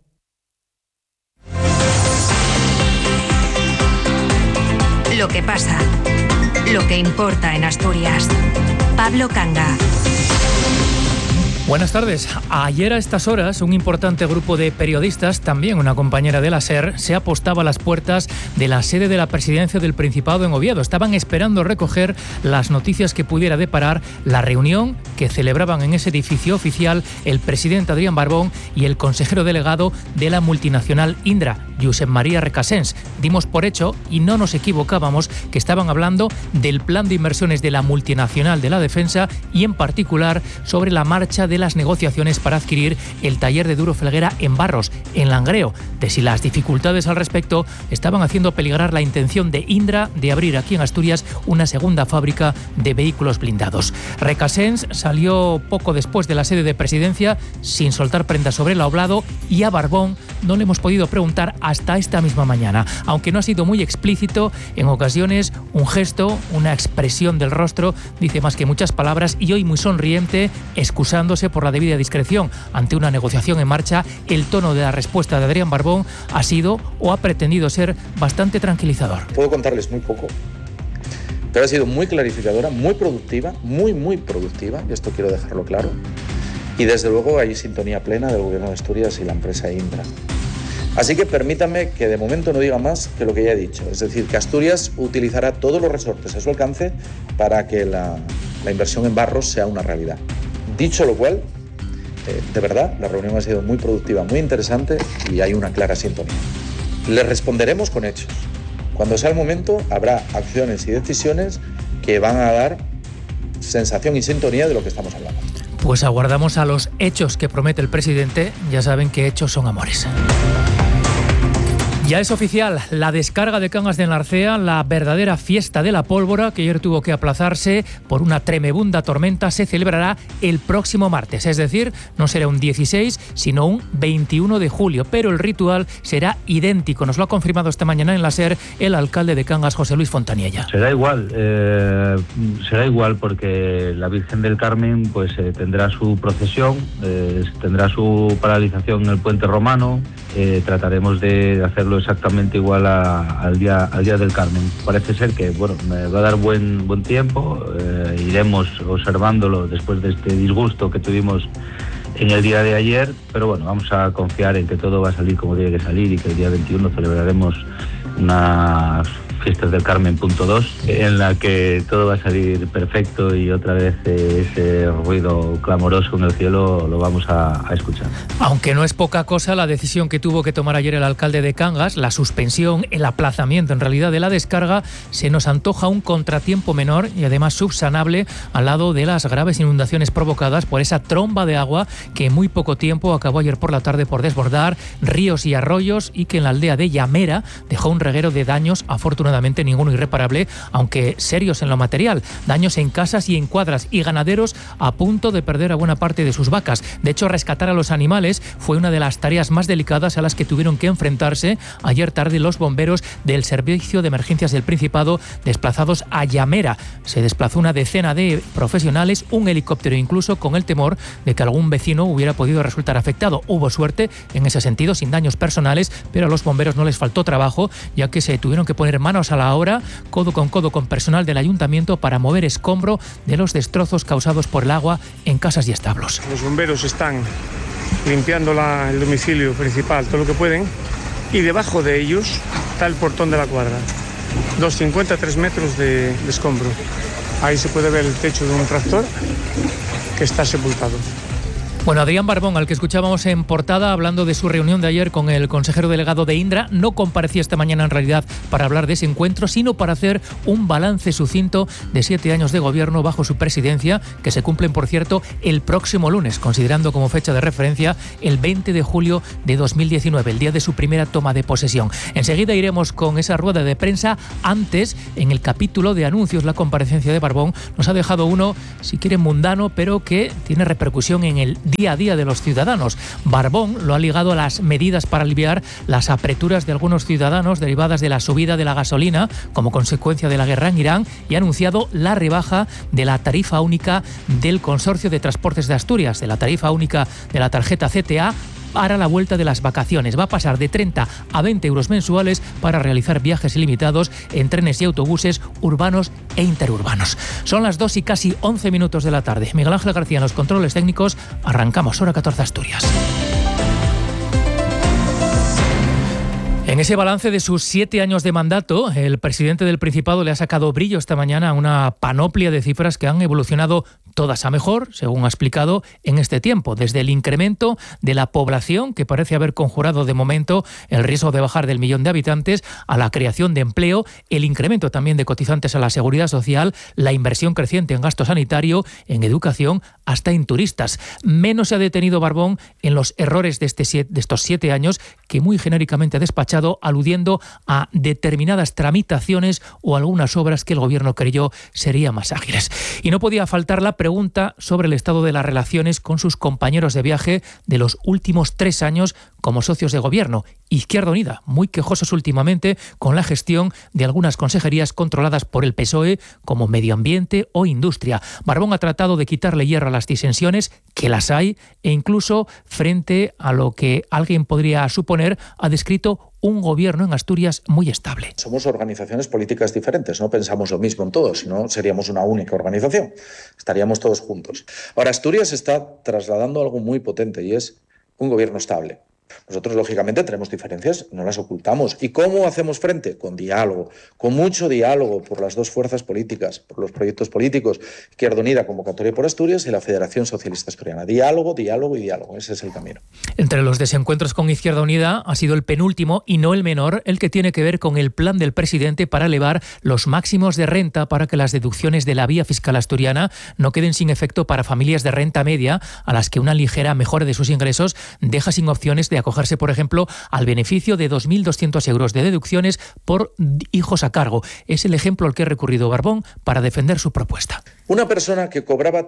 Lo que pasa, lo que importa en Asturias. Pablo Canga. Buenas tardes. Ayer a estas horas un importante grupo de periodistas, también una compañera de la SER, se apostaba a las puertas de la sede de la presidencia del Principado en Oviedo. Estaban esperando recoger las noticias que pudiera deparar la reunión que celebraban en ese edificio oficial el presidente Adrián Barbón y el consejero delegado de la multinacional Indra, Josep María Recasens. Dimos por hecho, y no nos equivocábamos, que estaban hablando del plan de inversiones de la multinacional de la defensa y en particular sobre la marcha de las negociaciones para adquirir el taller de Duro Felguera en Barros, en Langreo, de si las dificultades al respecto estaban haciendo peligrar la intención de Indra de abrir aquí en Asturias una segunda fábrica de vehículos blindados. Recasens salió poco después de la sede de presidencia sin soltar prenda sobre el hablado, y a Barbón no le hemos podido preguntar hasta esta misma mañana, aunque no ha sido muy explícito. En ocasiones un gesto, una expresión del rostro dice más que muchas palabras, y hoy muy sonriente, excusándose por la debida discreción ante una negociación en marcha. El tono de la respuesta de Adrián Barbón ha sido, o ha pretendido ser, bastante tranquilizador. Puedo contarles muy poco, pero ha sido muy clarificadora, muy productiva, muy productiva, y esto quiero dejarlo claro. Y desde luego hay sintonía plena del Gobierno de Asturias y la empresa Indra. Así que permítanme que de momento no diga más que lo que ya he dicho, es decir, que Asturias utilizará todos los resortes a su alcance para que la inversión en Barros sea una realidad. Dicho lo cual, de verdad, la reunión ha sido muy productiva, muy interesante y hay una clara sintonía. Les responderemos con hechos. Cuando sea el momento, habrá acciones y decisiones que van a dar sensación y sintonía de lo que estamos hablando. Pues aguardamos a los hechos que promete el presidente. Ya saben que hechos son amores. Ya es oficial la descarga de Cangas de Narcea, la verdadera fiesta de la pólvora, que ayer tuvo que aplazarse por una tremenda tormenta, se celebrará el próximo martes. Es decir, no será un 16, sino un 21 de julio. Pero el ritual será idéntico. Nos lo ha confirmado esta mañana en la SER el alcalde de Cangas, José Luis Fontaniella. Será igual porque la Virgen del Carmen pues tendrá su procesión, tendrá su paralización en el Puente Romano. Trataremos de hacerlo exactamente igual al día del Carmen. Parece ser que me va a dar buen tiempo. Iremos observándolo después de este disgusto que tuvimos en el día de ayer, pero vamos a confiar en que todo va a salir como tiene que salir y que el día 21 celebraremos una fiestasdelcarmen.2, en la que todo va a salir perfecto y otra vez ese ruido clamoroso en el cielo lo vamos a escuchar. Aunque no es poca cosa la decisión que tuvo que tomar ayer el alcalde de Cangas, la suspensión, el aplazamiento en realidad de la descarga, se nos antoja un contratiempo menor y además subsanable al lado de las graves inundaciones provocadas por esa tromba de agua que en muy poco tiempo acabó ayer por la tarde por desbordar ríos y arroyos y que en la aldea de Llamera dejó un reguero de daños, afortunadamente ninguno irreparable, aunque serios en lo material, daños en casas y en cuadras y ganaderos a punto de perder a buena parte de sus vacas. De hecho, rescatar a los animales fue una de las tareas más delicadas a las que tuvieron que enfrentarse ayer tarde los bomberos del Servicio de Emergencias del Principado desplazados a Llamera. Se desplazó una decena de profesionales, un helicóptero incluso, con el temor de que algún vecino hubiera podido resultar afectado. Hubo suerte en ese sentido, sin daños personales, pero a los bomberos no les faltó trabajo, ya que se tuvieron que poner manos a la obra, codo con personal del ayuntamiento para mover escombro de los destrozos causados por el agua en casas y establos. Los bomberos están limpiando el domicilio principal, todo lo que pueden, y debajo de ellos está el portón de la cuadra, 2,53 metros de escombro. Ahí se puede ver el techo de un tractor que está sepultado. Bueno, Adrián Barbón, al que escuchábamos en portada hablando de su reunión de ayer con el consejero delegado de Indra, no comparecía esta mañana en realidad para hablar de ese encuentro, sino para hacer un balance sucinto de 7 años de gobierno bajo su presidencia, que se cumplen, por cierto, el próximo lunes, considerando como fecha de referencia el 20 de julio de 2019, el día de su primera toma de posesión. Enseguida iremos con esa rueda de prensa. Antes, en el capítulo de anuncios, la comparecencia de Barbón nos ha dejado uno, si quieren, mundano, pero que tiene repercusión en el día a día de los ciudadanos. Barbón lo ha ligado a las medidas para aliviar las apreturas de algunos ciudadanos derivadas de la subida de la gasolina como consecuencia de la guerra en Irán y ha anunciado la rebaja de la tarifa única del Consorcio de Transportes de Asturias, de la tarifa única de la tarjeta CTA, para la vuelta de las vacaciones. Va a pasar de 30 a 20 euros mensuales para realizar viajes ilimitados en trenes y autobuses urbanos e interurbanos. Son las 2 y casi 11 minutos de la tarde. Miguel Ángel García en los controles técnicos. Arrancamos, hora 14 Asturias. En ese balance de sus 7 años de mandato, el presidente del Principado le ha sacado brillo esta mañana a una panoplia de cifras que han evolucionado todas a mejor, según ha explicado, en este tiempo. Desde el incremento de la población, que parece haber conjurado de momento el riesgo de bajar del 1.000.000 de habitantes, a la creación de empleo, el incremento también de cotizantes a la seguridad social, la inversión creciente en gasto sanitario, en educación, hasta en turistas. Menos se ha detenido Barbón en los errores de estos 7 años, que muy genéricamente ha despachado, aludiendo a determinadas tramitaciones o algunas obras que el gobierno creyó serían más ágiles. Y no podía faltar la pregunta sobre el estado de las relaciones con sus compañeros de viaje de los últimos 3 años como socios de gobierno. Izquierda Unida, muy quejosos últimamente con la gestión de algunas consejerías controladas por el PSOE, como Medio Ambiente o Industria. Barbón ha tratado de quitarle hierro a las disensiones, que las hay, e incluso frente a lo que alguien podría suponer, ha descrito un gobierno en Asturias muy estable. Somos organizaciones políticas diferentes, no pensamos lo mismo en todos, sino seríamos una única organización, estaríamos todos juntos. Ahora, Asturias está trasladando algo muy potente y es un gobierno estable. Nosotros, lógicamente, tenemos diferencias, no las ocultamos. ¿Y cómo hacemos frente? Con diálogo, con mucho diálogo por las dos fuerzas políticas, por los proyectos políticos, Izquierda Unida, Convocatoria por Asturias y la Federación Socialista Asturiana. Diálogo, diálogo y diálogo, ese es el camino. Entre los desencuentros con Izquierda Unida ha sido el penúltimo y no el menor, el que tiene que ver con el plan del presidente para elevar los máximos de renta para que las deducciones de la vía fiscal asturiana no queden sin efecto para familias de renta media a las que una ligera mejora de sus ingresos deja sin opciones de acogerse, por ejemplo, al beneficio de 2.200 euros de deducciones por hijos a cargo. Es el ejemplo al que ha recurrido Barbón para defender su propuesta. Una persona que cobraba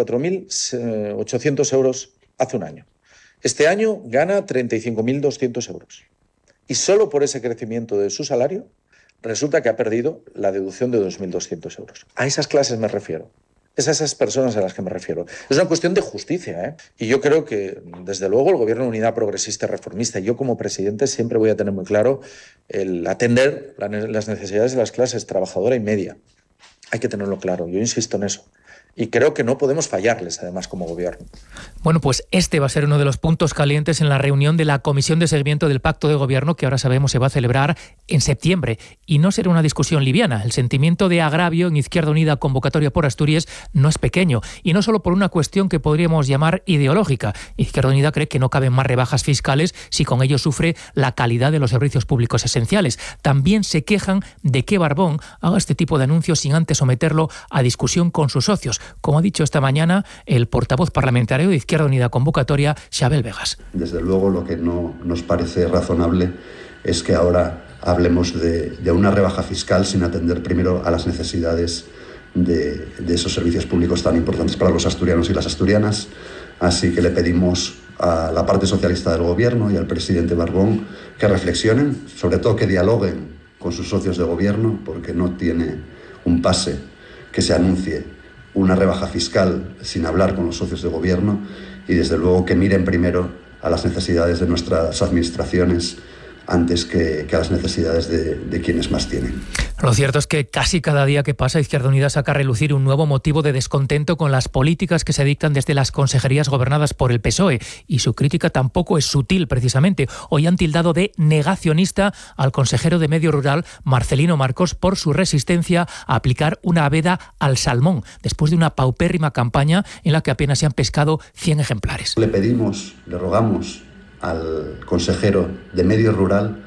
34.800 euros hace un año. Este año gana 35.200 euros. Y solo por ese crecimiento de su salario resulta que ha perdido la deducción de 2.200 euros. A esas clases me refiero. Es a esas personas a las que me refiero. Es una cuestión de justicia, ¿eh? Y yo creo que, desde luego, el Gobierno de Unidad Progresista y Reformista, yo como presidente siempre voy a tener muy claro el atender las necesidades de las clases trabajadora y media. Hay que tenerlo claro, yo insisto en eso. Y creo que no podemos fallarles, además, como gobierno. Bueno, pues este va a ser uno de los puntos calientes en la reunión de la Comisión de Seguimiento del Pacto de Gobierno, que ahora sabemos se va a celebrar en septiembre. Y no será una discusión liviana. El sentimiento de agravio en Izquierda Unida convocatoria por Asturias no es pequeño. Y no solo por una cuestión que podríamos llamar ideológica. Izquierda Unida cree que no caben más rebajas fiscales si con ello sufre la calidad de los servicios públicos esenciales. También se quejan de que Barbón haga este tipo de anuncios sin antes someterlo a discusión con sus socios, como ha dicho esta mañana el portavoz parlamentario de Izquierda Unida Convocatoria, Xabel Vegas. Desde luego, lo que no nos parece razonable es que ahora hablemos de una rebaja fiscal sin atender primero a las necesidades de esos servicios públicos tan importantes para los asturianos y las asturianas. Así que le pedimos a la parte socialista del Gobierno y al presidente Barbón que reflexionen, sobre todo que dialoguen con sus socios de Gobierno, porque no tiene un pase que se anuncie una rebaja fiscal sin hablar con los socios de Gobierno, y desde luego que miren primero a las necesidades de nuestras administraciones antes que a las necesidades de quienes más tienen. Lo cierto es que casi cada día que pasa Izquierda Unida saca a relucir un nuevo motivo de descontento con las políticas que se dictan desde las consejerías gobernadas por el PSOE, y su crítica tampoco es sutil precisamente. Hoy han tildado de negacionista al consejero de Medio Rural, Marcelino Marcos, por su resistencia a aplicar una veda al salmón, después de una paupérrima campaña en la que apenas se han pescado 100 ejemplares. Le rogamos al consejero de Medio Rural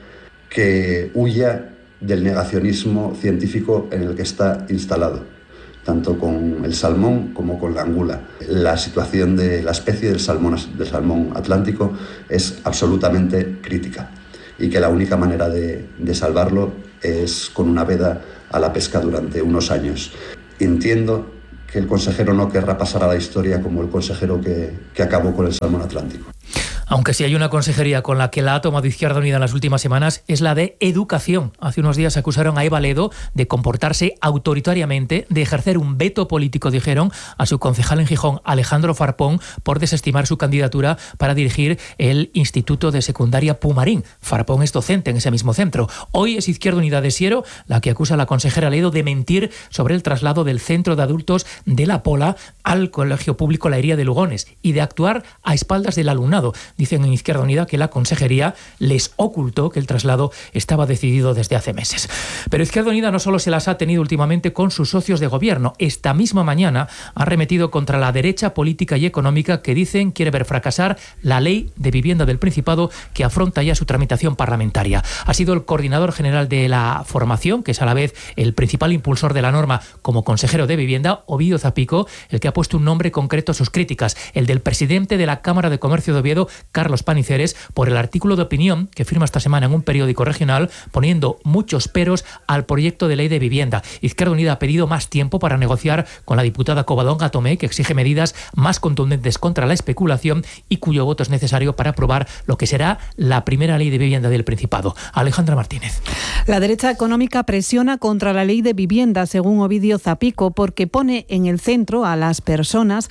que huya del negacionismo científico en el que está instalado, tanto con el salmón como con la angula. La situación de la especie del salmón atlántico es absolutamente crítica, y que la única manera de salvarlo es con una veda a la pesca durante unos años. Entiendo que el consejero no querrá pasar a la historia como el consejero que acabó con el salmón atlántico. Aunque si hay una consejería con la que la ha tomado Izquierda Unida en las últimas semanas, es la de Educación. Hace unos días acusaron a Eva Ledo de comportarse autoritariamente, de ejercer un veto político, dijeron, a su concejal en Gijón, Alejandro Farpón, por desestimar su candidatura para dirigir el Instituto de Secundaria Pumarín. Farpón es docente en ese mismo centro. Hoy es Izquierda Unida de Siero la que acusa a la consejera Ledo de mentir sobre el traslado del centro de adultos de La Pola al Colegio Público La Hería de Lugones y de actuar a espaldas del alumnado. Dicen en Izquierda Unida que la consejería les ocultó que el traslado estaba decidido desde hace meses. Pero Izquierda Unida no solo se las ha tenido últimamente con sus socios de gobierno. Esta misma mañana ha arremetido contra la derecha política y económica que dicen quiere ver fracasar la ley de vivienda del Principado, que afronta ya su tramitación parlamentaria. Ha sido el coordinador general de la formación, que es a la vez el principal impulsor de la norma como consejero de vivienda, Ovidio Zapico, el que ha puesto un nombre concreto a sus críticas, el del presidente de la Cámara de Comercio de Oviedo, Carlos Paniceres, por el artículo de opinión que firma esta semana en un periódico regional poniendo muchos peros al proyecto de ley de vivienda. Izquierda Unida ha pedido más tiempo para negociar con la diputada Covadonga Tomé, que exige medidas más contundentes contra la especulación y cuyo voto es necesario para aprobar lo que será la primera ley de vivienda del Principado. Alejandra Martínez. La derecha económica presiona contra la ley de vivienda, según Ovidio Zapico, porque pone en el centro a las personas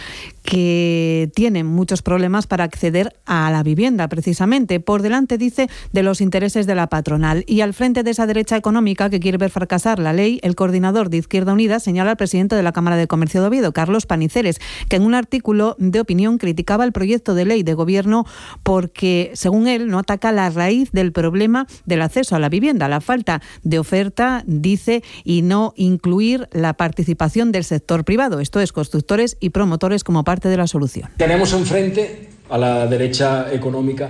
que tienen muchos problemas para acceder a la vivienda, precisamente, por delante, dice, de los intereses de la patronal. Y al frente de esa derecha económica que quiere ver fracasar la ley, el coordinador de Izquierda Unida señala al presidente de la Cámara de Comercio de Oviedo, Carlos Paniceres, que en un artículo de opinión criticaba el proyecto de ley de gobierno porque, según él, no ataca la raíz del problema del acceso a la vivienda, la falta de oferta, dice, y no incluir la participación del sector privado, esto es, constructores y promotores, como parte de la solución. Tenemos enfrente a la derecha económica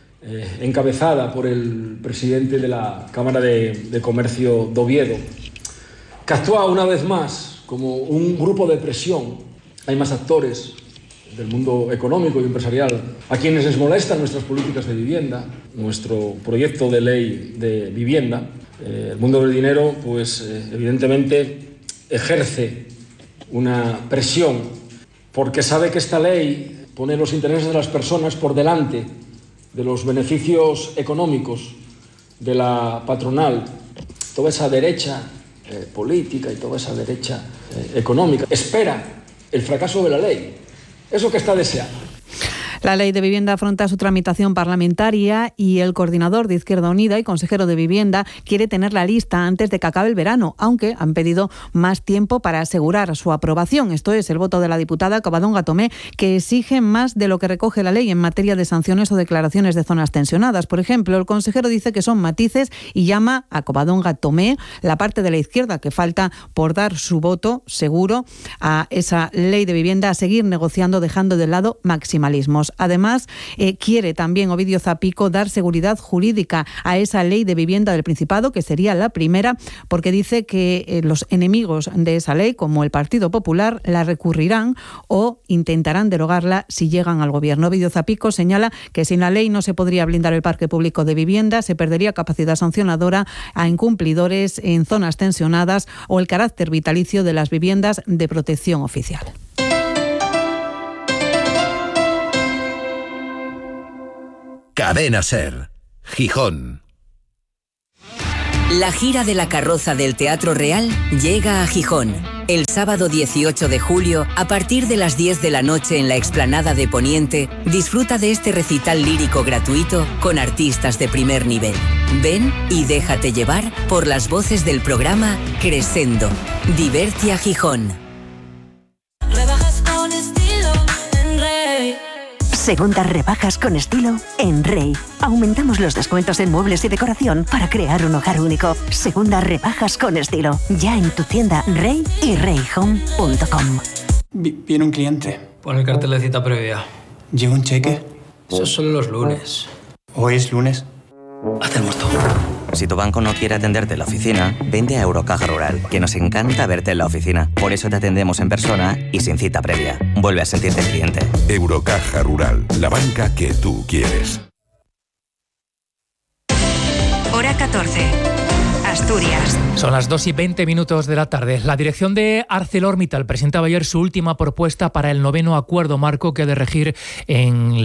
encabezada por el presidente de la Cámara de Comercio de Oviedo, que actúa una vez más como un grupo de presión. Hay más actores del mundo económico y empresarial a quienes les molestan nuestras políticas de vivienda, nuestro proyecto de ley de vivienda. El mundo del dinero, pues evidentemente ejerce una presión porque sabe que esta ley pone los intereses de las personas por delante de los beneficios económicos de la patronal. Toda esa derecha política y toda esa derecha económica espera el fracaso de la ley. Eso que está deseando. La ley de vivienda afronta su tramitación parlamentaria y el coordinador de Izquierda Unida y consejero de Vivienda quiere tenerla lista antes de que acabe el verano, aunque han pedido más tiempo para asegurar su aprobación. Esto es el voto de la diputada Covadonga Tomé, que exige más de lo que recoge la ley en materia de sanciones o declaraciones de zonas tensionadas. Por ejemplo, el consejero dice que son matices y llama a Covadonga Tomé, la parte de la izquierda que falta por dar su voto seguro a esa ley de vivienda, a seguir negociando dejando de lado maximalismos. Además, quiere también Ovidio Zapico dar seguridad jurídica a esa ley de vivienda del Principado, que sería la primera, porque dice que los enemigos de esa ley, como el Partido Popular, la recurrirán o intentarán derogarla si llegan al gobierno. Ovidio Zapico señala que sin la ley no se podría blindar el parque público de vivienda, se perdería capacidad sancionadora a incumplidores en zonas tensionadas o el carácter vitalicio de las viviendas de protección oficial. Cadena SER, Gijón. La gira de la carroza del Teatro Real llega a Gijón. El sábado 18 de julio, a partir de las 10 de la noche en la explanada de Poniente, disfruta de este recital lírico gratuito con artistas de primer nivel. Ven y déjate llevar por las voces del programa Crescendo. Divertia Gijón. Rebajas con estilo en Rey. Segundas rebajas con estilo en Rey. Aumentamos los descuentos en muebles y decoración para crear un hogar único. Segundas rebajas con estilo. Ya en tu tienda Rey y reyhome.com. Viene un cliente. Pon el cartel de cita previa. ¿Llega un cheque? Eso es solo los lunes. ¿Hoy es lunes? Hacemos todo. Si tu banco no quiere atenderte en la oficina, vente a Eurocaja Rural, que nos encanta verte en la oficina. Por eso te atendemos en persona y sin cita previa. Vuelve a sentirte cliente. Eurocaja Rural, la banca que tú quieres. Hora 14. Asturias. Son las 2:20 de la tarde. La dirección de ArcelorMittal presentaba ayer su última propuesta para el 9º acuerdo marco que ha de regir en